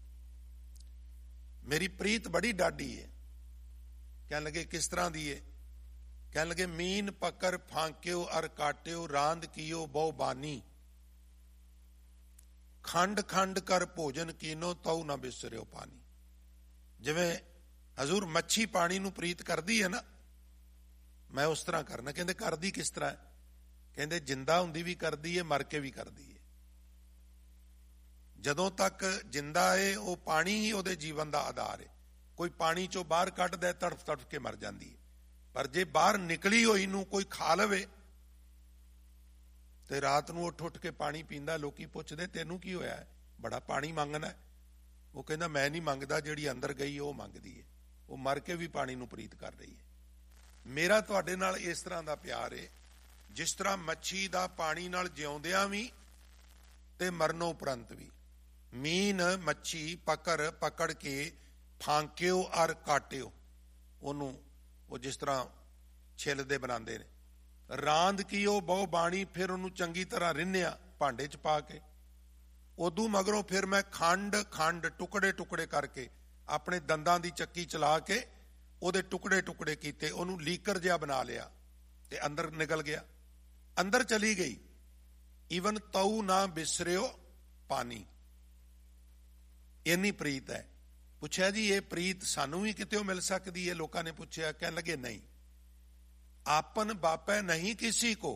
ਮੇਰੀ ਪ੍ਰੀਤ ਬੜੀ ਡਾਢੀ ਹੈ। ਕਹਿਣ ਲੱਗੇ ਕਿਸ ਤਰ੍ਹਾਂ ਦੀ ਹੈ? ਕਹਿਣ ਲੱਗੇ ਮੀਨ ਪਕਰ ਫਾਂਕਿਓ ਅਰ ਕਾਟਿਓ, ਰਾਂਦ ਕੀਓ ਬਹੁ ਬਾਨੀ, ਖੰਡ ਖੰਡ ਕਰ ਭੋਜਨ ਕੀਨੋ ਤਉ ਨਾ ਬਿਸਰਿਓ ਪਾਣੀ। ਜਿਵੇਂ ਹਜ਼ੂਰ ਮੱਛੀ ਪਾਣੀ ਨੂੰ ਪ੍ਰੀਤ ਕਰਦੀ ਹੈ ਨਾ, ਮੈਂ ਉਸ ਤਰ੍ਹਾਂ ਕਰਨਾ। ਕਹਿੰਦੇ ਕਰਦੀ ਕਿਸ ਤਰ੍ਹਾਂ? ਕਹਿੰਦੇ ਜਿੰਦਾ ਹੁੰਦੀ ਵੀ ਕਰਦੀ ਹੈ, ਮਰ ਕੇ ਵੀ ਕਰਦੀ ਹੈ। ਜਦੋਂ ਤੱਕ ਜਿੰਦਾ ਹੈ ਉਹ ਪਾਣੀ ਹੀ ਉਹਦੇ ਜੀਵਨ ਦਾ ਆਧਾਰ ਹੈ। ਕੋਈ ਪਾਣੀ ਚੋਂ ਬਾਹਰ ਕੱਢਦਾ ਤੜਫ ਤੜਫ ਕੇ ਮਰ ਜਾਂਦੀ ਹੈ, ਪਰ ਜੇ ਬਾਹਰ ਨਿਕਲੀ ਹੋਈ ਨੂੰ ਕੋਈ ਖਾ ਲਵੇ ਤੇ ਰਾਤ ਨੂੰ ਉੱਠ ਉੱਠ ਕੇ ਪਾਣੀ ਪੀਂਦਾ। ਲੋਕੀ ਪੁੱਛਦੇ ਤੈਨੂੰ ਕੀ ਹੋਇਆ? ਬੜਾ ਪਾਣੀ ਮੰਗਣਾ। ਉਹ ਕਹਿੰਦਾ ਮੈਂ ਨਹੀਂ ਮੰਗਦਾ, ਜਿਹੜੀ ਅੰਦਰ ਗਈ ਉਹ ਮੰਗਦੀ ਹੈ। ਉਹ ਮਰ ਕੇ ਵੀ ਪਾਣੀ ਨੂੰ ਪ੍ਰੀਤ ਕਰ ਰਹੀ ਹੈ। ਮੇਰਾ ਤੁਹਾਡੇ ਨਾਲ ਇਸ ਤਰ੍ਹਾਂ ਦਾ ਪਿਆਰ ਹੈ ਜਿਸ ਤਰ੍ਹਾਂ ਮੱਛੀ ਦਾ ਪਾਣੀ ਨਾਲ ਜਿਉਂਦਿਆਂ ਵੀ ਤੇ ਮਰਨੋਂ ਉਪਰੰਤ ਵੀ। ਮੀਨ ਮੱਛੀ ਪਕੜ ਪਕੜ ਕੇ ਫਾਂਕਿਓ ਅਰ ਕਾਟਿਓ, ਉਹਨੂੰ ਉਹ ਜਿਸ ਤਰ੍ਹਾਂ ਛਿੱਲਦੇ ਬਣਾਉਂਦੇ ਨੇ। ਰਾਂਦ ਕੀਓ ਬਹੁ ਬਾਣੀ, ਫਿਰ ਉਹਨੂੰ ਚੰਗੀ ਤਰ੍ਹਾਂ ਰਿੰਨਿਆ ਭਾਂਡੇ 'ਚ ਪਾ ਕੇ। ਉਦੋਂ ਮਗਰੋਂ ਫਿਰ ਮੈਂ ਖੰਡ ਖੰਡ ਟੁਕੜੇ ਟੁਕੜੇ ਕਰਕੇ ਆਪਣੇ ਦੰਦਾਂ ਦੀ ਚੱਕੀ ਚਲਾ ਕੇ ਉਹਦੇ ਟੁਕੜੇ ਟੁਕੜੇ ਕੀਤੇ, ਉਹਨੂੰ ਲੀਕਰ ਜਿਹਾ ਬਣਾ ਲਿਆ ਤੇ ਅੰਦਰ ਨਿਕਲ ਗਿਆ, ਅੰਦਰ ਚਲੀ ਗਈ। ਈਵਨ ਤਉ ਨਾ ਬਿਸਰਿਓ ਪਾਣੀ, ਇੰਨੀ ਪ੍ਰੀਤ ਹੈ। ਪੁੱਛਿਆ ਜੀ ਇਹ ਪ੍ਰੀਤ ਸਾਨੂੰ ਵੀ ਕਿਤੇ ਮਿਲ ਸਕਦੀ ਹੈ? ਲੋਕਾਂ ਨੇ ਪੁੱਛਿਆ। ਕਹਿਣ ਲੱਗੇ ਨਹੀਂ। ਆਪਨ ਬਾਪੈ ਨਹੀਂ ਕਿਸੇ ਕੋ,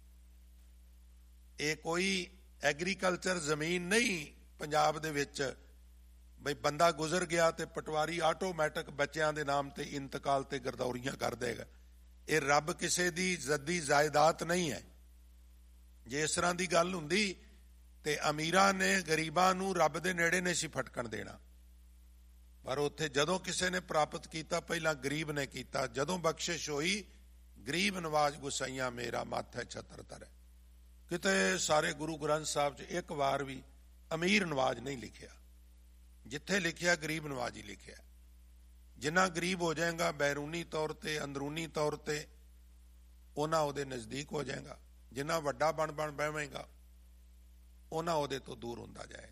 ਇਹ ਕੋਈ ਐਗਰੀਕਲਚਰ ਜ਼ਮੀਨ ਨਹੀਂ ਪੰਜਾਬ ਦੇ ਵਿੱਚ ਬਈ ਬੰਦਾ ਗੁਜ਼ਰ ਗਿਆ ਤੇ ਪਟਵਾਰੀ ਆਟੋਮੈਟਿਕ ਬੱਚਿਆਂ ਦੇ ਨਾਮ ਤੇ ਇੰਤਕਾਲ ਤੇ ਗਰਦੌਰੀਆਂ ਕਰ ਦੇਗਾ। ਇਹ ਰੱਬ ਕਿਸੇ ਦੀ ਜ਼ੱਦੀ ਜਾਇਦਾਦ ਨਹੀਂ ਹੈ। ਜੇ ਇਸ ਤਰ੍ਹਾਂ ਦੀ ਗੱਲ ਹੁੰਦੀ ਤੇ ਅਮੀਰਾਂ ਨੇ ਗਰੀਬਾਂ ਨੂੰ ਰੱਬ ਦੇ ਨੇੜੇ ਨਹੀਂ ਸੀ ਫਟਕਣ ਦੇਣਾ। ਪਰ ਉੱਥੇ ਜਦੋਂ ਕਿਸੇ ਨੇ ਪ੍ਰਾਪਤ ਕੀਤਾ ਪਹਿਲਾਂ ਗਰੀਬ ਨੇ ਕੀਤਾ। ਜਦੋਂ ਬਖਸ਼ਿਸ਼ ਹੋਈ ਗਰੀਬ ਨਵਾਜ ਗੁਸਾਈਆਂ ਮੇਰਾ ਮਾਥੈ ਛਤਰ ਧਰੈ। ਕਿਤੇ ਸਾਰੇ ਗੁਰੂ ਗ੍ਰੰਥ ਸਾਹਿਬ 'ਚ ਇੱਕ ਵਾਰ ਵੀ ਅਮੀਰ ਨਵਾਜ ਨਹੀਂ ਲਿਖਿਆ। ਜਿੱਥੇ ਲਿਖਿਆ ਗਰੀਬ ਨਵਾਜ ਹੀ ਲਿਖਿਆ। ਜਿੰਨਾ ਗਰੀਬ ਹੋ ਜਾਏਗਾ ਬੈਰੂਨੀ ਤੌਰ ਤੇ ਅੰਦਰੂਨੀ ਤੌਰ ਤੇ ਉਹਨਾਂ ਉਹਦੇ ਨਜ਼ਦੀਕ ਹੋ ਜਾਏਗਾ। ਜਿੰਨਾ ਵੱਡਾ ਬਣ ਬਣ ਬਹਿਵੇਗਾ ਉਹਨਾਂ ਉਹਦੇ ਤੋਂ ਦੂਰ ਹੁੰਦਾ ਜਾਏਗਾ।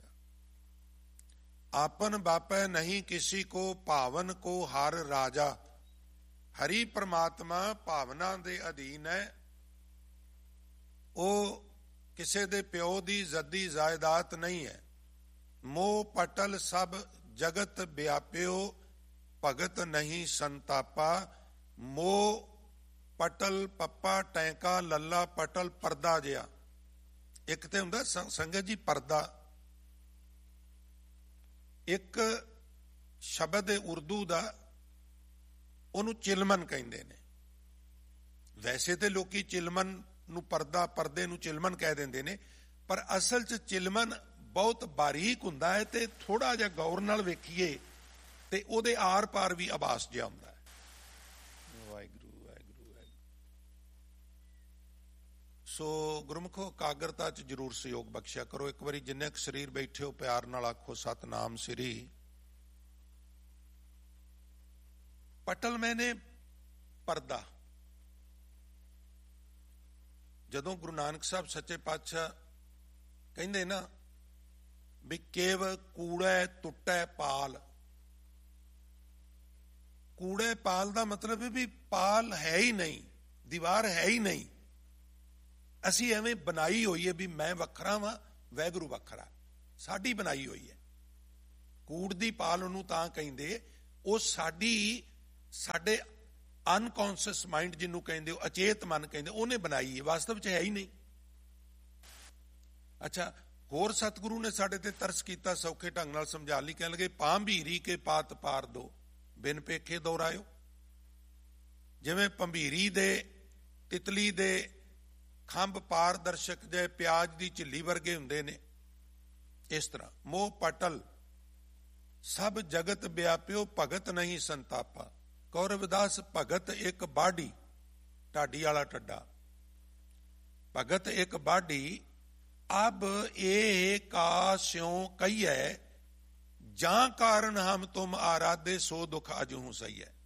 ਆਪਨ ਬਾਪੈ ਨਹੀਂ ਕਿਸੀ ਕੋ, ਭਾਵਨ ਕੋ ਹਰ ਰਾਜਾ। ਹਰੀ ਪ੍ਰਮਾਤਮਾ ਭਾਵਨਾ ਦੇ ਅਧੀਨ ਹੈ। ਉਹ ਕਿਸੇ ਦੇ ਪਿਓ ਦੀ ਜ਼ੱਦੀ ਜਾਇਦਾਦ ਨਹੀਂ ਹੈ। ਮੋਹ ਪਟਲ ਸਭ ਜਗਤ ਵਿਆਪਿਓ, ਭਗਤ ਨਹੀਂ ਸੰਤਾਪਾ। ਮੋਹ ਪਟਲ ਪੱਪਾ ਟੈਂਕਾ ਲੱਲਾ ਪਟਲ ਪਰਦਾ ਜਿਹਾ। ਇੱਕ ਤੇ ਹੁੰਦਾ ਸੰਗਤ ਜੀ ਪਰਦਾ, ਇੱਕ ਸ਼ਬਦ ਹੈ ਉਰਦੂ ਦਾ, ਉਹਨੂੰ ਚਿਲਮਨ ਕਹਿੰਦੇ ਨੇ। ਵੈਸੇ ਤੇ ਲੋਕੀ ਚਿਲਮਨ ਨੂੰ ਪਰਦਾ, ਪਰਦੇ ਨੂੰ ਚਿਲਮਨ ਕਹਿ ਦਿੰਦੇ ਨੇ, ਪਰ ਅਸਲ 'ਚ ਚਿਲਮਨ ਬਹੁਤ ਬਾਰੀਕ ਹੁੰਦਾ ਹੈ ਤੇ ਥੋੜਾ ਜਿਹਾ ਗੌਰ ਨਾਲ ਵੇਖੀਏ ਤੇ ਉਹਦੇ ਆਰ ਪਾਰ ਵੀ ਆਭਾਸ ਜਿਹਾ ਹੁੰਦਾ ਹੈ। ਵਾਹਿਗੁਰੂ ਵਾਹਿਗੁਰੂ ਵਾਹਿਗੁਰੂ। ਸੋ ਗੁਰਮੁਖੋ ਇਕਾਗਰਤਾ 'ਚ ਜ਼ਰੂਰ ਸਹਿਯੋਗ ਬਖਸ਼ਿਆ ਕਰੋ। ਇੱਕ ਵਾਰੀ ਜਿੰਨੇ ਕੁ ਸਰੀਰ ਬੈਠੇ ਹੋ ਪਿਆਰ ਨਾਲ ਆਖੋ ਸਤਨਾਮ ਸ੍ਰੀ। ਪਟਲ ਮੈਨੇ ਪਰਦਾ। ਜਦੋਂ ਗੁਰੂ ਨਾਨਕ ਸਾਹਿਬ ਸੱਚੇ ਪਾਤਸ਼ਾਹ ਕਹਿੰਦੇ ਨਾ ਵੀ ਕੇਵ ਕੂੜੈ ਟੁੱਟੈ ਪਾਲ। ਕੂੜੇ ਪਾਲ ਦਾ ਮਤਲਬ ਹੈ ਵੀ ਪਾਲ ਹੈ ਹੀ ਨਹੀਂ, ਦੀਵਾਰ ਹੈ ਹੀ ਨਹੀਂ। ਅਸੀਂ ਐਵੇਂ ਬਣਾਈ ਹੋਈ ਹੈ ਵੀ ਮੈਂ ਵੱਖਰਾ ਵਾਂ ਵੈਗੁਰੂ ਵੱਖਰਾ, ਸਾਡੀ ਬਣਾਈ ਹੋਈ ਹੈ। ਕੂੜ ਦੀ ਪਾਲ ਉਹਨੂੰ ਤਾਂ ਕਹਿੰਦੇ, ਉਹ ਸਾਡੀ ਸਾਡੇ ਅਨਕੌਂਸ਼ੀਅਸ ਮਾਈਂਡ ਜਿਹਨੂੰ ਕਹਿੰਦੇ, ਉਹ ਅਚੇਤ ਮਨ ਕਹਿੰਦੇ, ਉਹਨੇ ਬਣਾਈ ਹੈ, ਵਾਸਤਵ 'ਚ ਹੈ ਹੀ ਨਹੀਂ। ਅੱਛਾ, ਹੋਰ ਸਤਿਗੁਰੂ ਨੇ ਸਾਡੇ ਤੇ ਤਰਸ ਕੀਤਾ, ਸੌਖੇ ਢੰਗ ਨਾਲ ਸਮਝਾ ਲਈ। ਕਹਿਣ ਲੱਗੇ ਭੰਭੀਰੀ ਕੇ ਪਾਤ ਪਾਰ ਦੋ, ਬਿਨ ਪੇਖੇ ਦੋਹਰਾਇਓ। ਜਿਵੇਂ ਭੰਭੀਰੀ ਦੇ, ਤਿਤਲੀ ਦੇ ਖੰਭ ਪਾਰਦਰਸ਼ਕ ਜੇ ਪਿਆਜ਼ ਦੀ ਝਿੱਲੀ ਵਰਗੇ ਹੁੰਦੇ ਨੇ, ਇਸ ਤਰ੍ਹਾਂ ਮੋਹ ਪਟਲ ਸਭ ਜਗਤ ਵਿਆਪਿਓ, ਭਗਤ ਨਹੀਂ ਸੰਤਾਪਾ। ਕੌਰਵਦਾਸ ਭਗਤ ਇੱਕ ਬਾਢੀ, ਢਾਡੀ ਵਾਲਾ ਟੱਡਾ, ਭਗਤ ਇੱਕ ਬਾਢੀ। ਅਬ ਇਹ ਕਾਸਿਉ ਕਹੀਐ, ਜਾਂ ਕਾਰਨ ਹਮ ਤੁਮ ਆਰਾਧੇ, ਸੋ ਦੁਖ ਅਜਹੂ ਸਹੀ ਹੈ।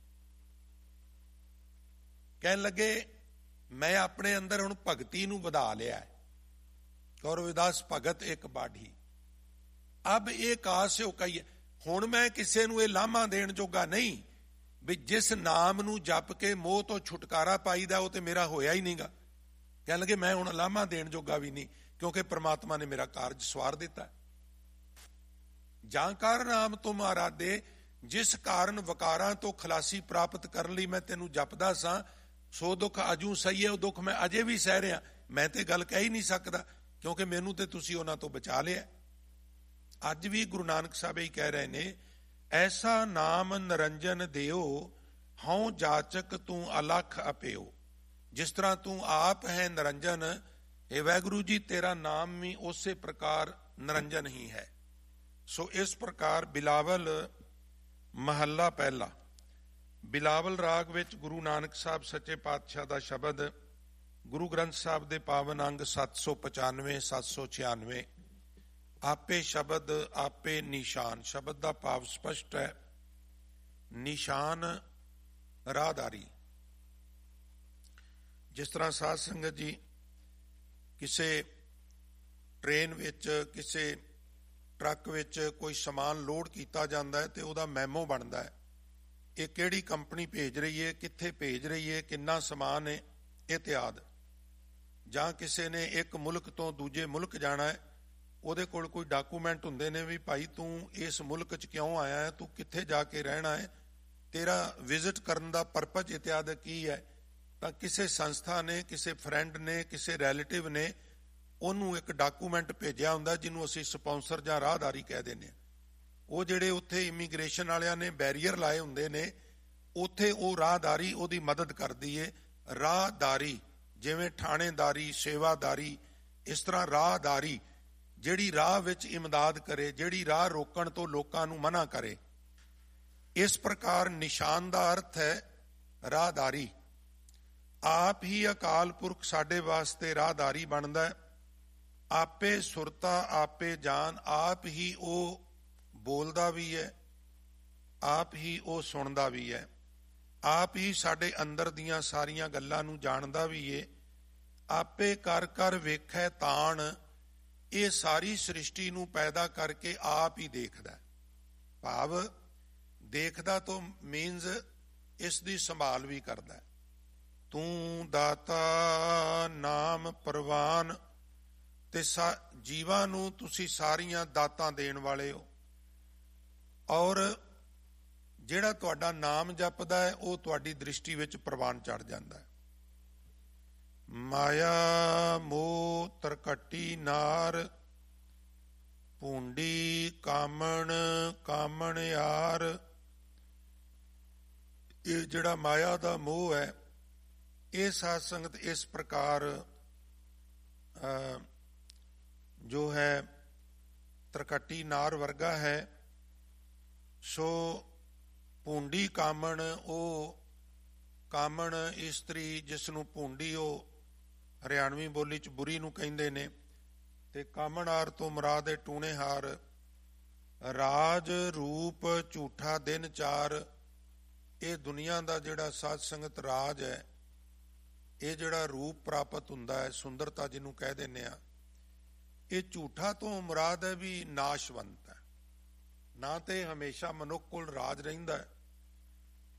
ਕਹਿਣ ਲੱਗੇ ਮੈਂ ਆਪਣੇ ਅੰਦਰ ਹੁਣ ਭਗਤੀ ਨੂੰ ਵਧਾ ਲਿਆ। ਕੌਰਵਦਾਸ ਭਗਤ ਇੱਕ ਬਾਢੀ, ਅਬ ਇਹ ਕਾਸਿਉ ਕਹੀਐ, ਹੁਣ ਮੈਂ ਕਿਸੇ ਨੂੰ ਇਹ ਲਾਮਾ ਦੇਣ ਜੋਗਾ ਨਹੀਂ ਵੀ ਜਿਸ ਨਾਮ ਨੂੰ ਜਪ ਕੇ ਮੋਹ ਤੋਂ ਛੁਟਕਾਰਾ ਪਾਈਦਾ, ਉਹ ਤੇ ਮੇਰਾ ਹੋਇਆ ਹੀ ਨਹੀਂਗਾ। ਕਹਿਣ ਲੱਗੇ ਮੈਂ ਹੁਣ ਲਾਮਾ ਦੇਣ ਜੋਗਾ ਵੀ ਨਹੀਂ, ਕਿਉਂਕਿ ਪ੍ਰਮਾਤਮਾ ਨੇ ਮੇਰਾ ਕਾਰਜ ਸਵਾਰ ਦਿੱਤਾ। ਜਾਂ ਕਾਰਨ ਨਾਮ ਤੁਮ ਆਰਾਧੇ, ਜਿਸ ਕਾਰਨ ਵਕਾਰਾਂ ਤੋਂ ਖਲਾਸੀ ਪ੍ਰਾਪਤ ਕਰਨ ਲਈ ਮੈਂ ਤੈਨੂੰ ਜਪਦਾ ਸਾਂ, ਸੋ ਦੁੱਖ ਅਜੂ ਸਹੀ ਹੈ, ਉਹ ਦੁੱਖ ਮੈਂ ਅਜੇ ਵੀ ਸਹਿ ਰਿਹਾ। ਮੈਂ ਤੇ ਗੱਲ ਕਹਿ ਹੀ ਨਹੀਂ ਸਕਦਾ, ਕਿਉਂਕਿ ਮੈਨੂੰ ਤੇ ਤੁਸੀਂ ਉਹਨਾਂ ਤੋਂ ਬਚਾ ਲਿਆ। ਅੱਜ ਵੀ ਗੁਰੂ ਨਾਨਕ ਸਾਹਿਬ ਇਹ ਕਹਿ ਰਹੇ ਨੇ, ਐਸਾ ਨਾਮ ਨਿਰੰਜਨ ਦਿਓ, ਹਉ ਜਾਚਕ ਤੂੰ ਅਲਖ ਅਪਿਓ। ਜਿਸ ਤਰ੍ਹਾਂ ਤੂੰ ਆਪ ਹੈ ਨਿਰੰਜਨ, ਇਹ ਵਾਹਿਗੁਰੂ ਜੀ ਤੇਰਾ ਨਾਮ ਵੀ ਉਸੇ ਪ੍ਰਕਾਰ ਨਿਰੰਜਨ ਹੀ ਹੈ। ਸੋ ਇਸ ਪ੍ਰਕਾਰ ਬਿਲਾਵਲ ਮਹੱਲਾ ਪਹਿਲਾ। ਬਿਲਾਵਲ ਰਾਗ ਵਿੱਚ ਗੁਰੂ ਨਾਨਕ ਸਾਹਿਬ ਸੱਚੇ ਪਾਤਸ਼ਾਹ ਦਾ ਸ਼ਬਦ, ਗੁਰੂ ਗ੍ਰੰਥ ਸਾਹਿਬ ਦੇ ਪਾਵਨ ਅੰਗ ਸੱਤ ਸੌ ਪਚਾਨਵੇਂ ਸੱਤ ਸੌ ਛਿਆਨਵੇਂ। ਆਪੇ ਸ਼ਬਦ ਆਪੇ ਨਿਸ਼ਾਨ, ਸ਼ਬਦ ਦਾ ਭਾਵ ਸਪਸ਼ਟ ਹੈ, ਨਿਸ਼ਾਨ ਰਾਹਦਾਰੀ। ਜਿਸ ਤਰ੍ਹਾਂ ਸਾਧ ਸੰਗਤ ਜੀ ਕਿਸੇ ਟ੍ਰੇਨ ਵਿੱਚ, ਕਿਸੇ ਟਰੱਕ ਵਿੱਚ ਕੋਈ ਸਮਾਨ ਲੋਡ ਕੀਤਾ ਜਾਂਦਾ ਹੈ ਤੇ ਉਹਦਾ ਮੈਮੋ ਬਣਦਾ ਹੈ, ਇਹ ਕਿਹੜੀ ਕੰਪਨੀ ਭੇਜ ਰਹੀ ਹੈ, ਕਿੱਥੇ ਭੇਜ ਰਹੀ ਹੈ, ਕਿੰਨਾ ਸਮਾਨ ਹੈ, ਇਤਿਆਦਿ। ਜਾਂ ਕਿਸੇ ਨੇ ਇੱਕ ਮੁਲਕ ਤੋਂ ਦੂਜੇ ਮੁਲਕ ਜਾਣਾ ਹੈ, ਉਹਦੇ ਕੋਲ ਕੋਈ ਡਾਕੂਮੈਂਟ ਹੁੰਦੇ ਨੇ ਵੀ ਭਾਈ ਤੂੰ ਇਸ ਮੁਲਕ 'ਚ ਕਿਉਂ ਆਇਆ ਹੈ, ਤੂੰ ਕਿੱਥੇ ਜਾ ਕੇ ਰਹਿਣਾ ਹੈ, ਤੇਰਾ ਵਿਜ਼ਿਟ ਕਰਨ ਦਾ ਪਰਪਸ ਇਤਿਆਦਿ ਕੀ ਹੈ। ਤਾਂ ਕਿਸੇ ਸੰਸਥਾ ਨੇ, ਕਿਸੇ ਫਰੈਂਡ ਨੇ, ਕਿਸੇ ਰਿਲੇਟਿਵ ਨੇ ਉਹਨੂੰ ਇੱਕ ਡਾਕੂਮੈਂਟ ਭੇਜਿਆ ਹੁੰਦਾ, ਜਿਹਨੂੰ ਅਸੀਂ ਸਪਾਂਸਰ ਜਾਂ ਰਾਹਦਾਰੀ ਕਹਿ ਦਿੰਦੇ ਹਾਂ। ਉਹ ਜਿਹੜੇ ਉੱਥੇ ਇਮੀਗ੍ਰੇਸ਼ਨ ਵਾਲਿਆਂ ਨੇ ਬੈਰੀਅਰ ਲਾਏ ਹੁੰਦੇ ਨੇ, ਉੱਥੇ ਉਹ ਰਾਹਦਾਰੀ ਉਹਦੀ ਮਦਦ ਕਰਦੀ ਏ। ਰਾਹਦਾਰੀ ਜਿਵੇਂ ਥਾਣੇਦਾਰੀ, ਸੇਵਾਦਾਰੀ, ਇਸ ਤਰ੍ਹਾਂ ਰਾਹਦਾਰੀ ਜਿਹੜੀ ਰਾਹ ਵਿੱਚ ਇਮਦਾਦ ਕਰੇ, ਜਿਹੜੀ ਰਾਹ ਰੋਕਣ ਤੋਂ ਲੋਕਾਂ ਨੂੰ ਮਨਾ ਕਰੇ। ਇਸ ਪ੍ਰਕਾਰ ਨਿਸ਼ਾਨ ਦਾ ਅਰਥ ਹੈ ਰਾਹਦਾਰੀ। ਆਪ ਹੀ ਅਕਾਲ ਪੁਰਖ ਸਾਡੇ ਵਾਸਤੇ ਰਾਹਦਾਰੀ ਬਣਦਾ ਹੈ। ਆਪੇ ਸੁਰਤਾ ਆਪੇ ਜਾਨ, ਆਪ ਹੀ ਉਹ ਬੋਲਦਾ ਵੀ ਹੈ, ਆਪ ਹੀ ਉਹ ਸੁਣਦਾ ਵੀ ਹੈ, ਆਪ ਹੀ ਸਾਡੇ ਅੰਦਰ ਦੀਆਂ ਸਾਰੀਆਂ ਗੱਲਾਂ ਨੂੰ ਜਾਣਦਾ ਵੀ ਹੈ। ਆਪੇ ਕਰ ਕਰ ਵੇਖੈ ਤਾਣ, ਇਹ ਸਾਰੀ ਸ੍ਰਿਸ਼ਟੀ ਨੂੰ ਪੈਦਾ ਕਰਕੇ ਆਪ ਹੀ ਦੇਖਦਾ। ਭਾਵ ਦੇਖਦਾ ਤੋਂ ਮੀਨਸ ਇਸ ਦੀ ਸੰਭਾਲ ਵੀ ਕਰਦਾ। ਤੂੰ ਦਾਤਾ ਨਾਮ ਪ੍ਰਵਾਨ, ਤੇ ਸਾ ਜੀਵਾਂ ਨੂੰ ਤੁਸੀਂ ਸਾਰੀਆਂ ਦਾਤਾਂ ਦੇਣ ਵਾਲੇ ਹੋ। ਔਰ ਜਿਹੜਾ ਤੁਹਾਡਾ ਨਾਮ ਜਪਦਾ ਹੈ ਉਹ ਤੁਹਾਡੀ ਦ੍ਰਿਸ਼ਟੀ ਵਿੱਚ ਪ੍ਰਵਾਨ ਚੜ ਜਾਂਦਾ ਹੈ। ਮਾਇਆ ਮੋਹ ਤਰਕੱਟੀ ਨਾਰ, ਭੂੰਡੀ ਕਾਮਣ ਕਾਮਣ ਯਾਰ। ਇਹ ਜਿਹੜਾ ਮਾਇਆ ਦਾ ਮੋਹ ਹੈ, ਇਹ ਸਾਧ ਸੰਗਤ ਇਸ ਪ੍ਰਕਾਰ ਜੋ ਹੈ ਤਰਕੱਟੀ ਨਾਰ ਵਰਗਾ ਹੈ। ਸੋ ਭੂੰਡੀ ਕਾਮਣ, ਉਹ ਕਾਮਣ ਇਸਤਰੀ ਜਿਸ ਨੂੰ ਭੂੰਡੀ ਉਹ ਹਰਿਆਣਵੀ ਬੋਲੀ 'ਚ ਬੁਰੀ ਨੂੰ ਕਹਿੰਦੇ ਨੇ, ਤੇ ਕਾਮਣਾਰ ਤੋਂ ਮੁਰਾਦ ਹੈ ਟੂਣੇਹਾਰ। ਰਾਜ ਰੂਪ ਝੂਠਾ ਦਿਨ ਚਾਰ, ਇਹ ਦੁਨੀਆ ਦਾ ਜਿਹੜਾ ਸਾਧ ਸੰਗਤ ਰਾਜ ਹੈ, ਇਹ ਜਿਹੜਾ ਰੂਪ ਪ੍ਰਾਪਤ ਹੁੰਦਾ ਹੈ, ਸੁੰਦਰਤਾ ਜਿਹਨੂੰ ਕਹਿ ਦਿੰਦੇ ਆ, ਇਹ ਝੂਠਾ ਤੋਂ ਮੁਰਾਦ ਹੈ ਵੀ ਨਾਸ਼ਵੰਤ ਹੈ। ਨਾ ਤੇ ਹਮੇਸ਼ਾ ਮਨੁੱਖ ਕੋਲ ਰਾਜ ਰਹਿੰਦਾ ਹੈ,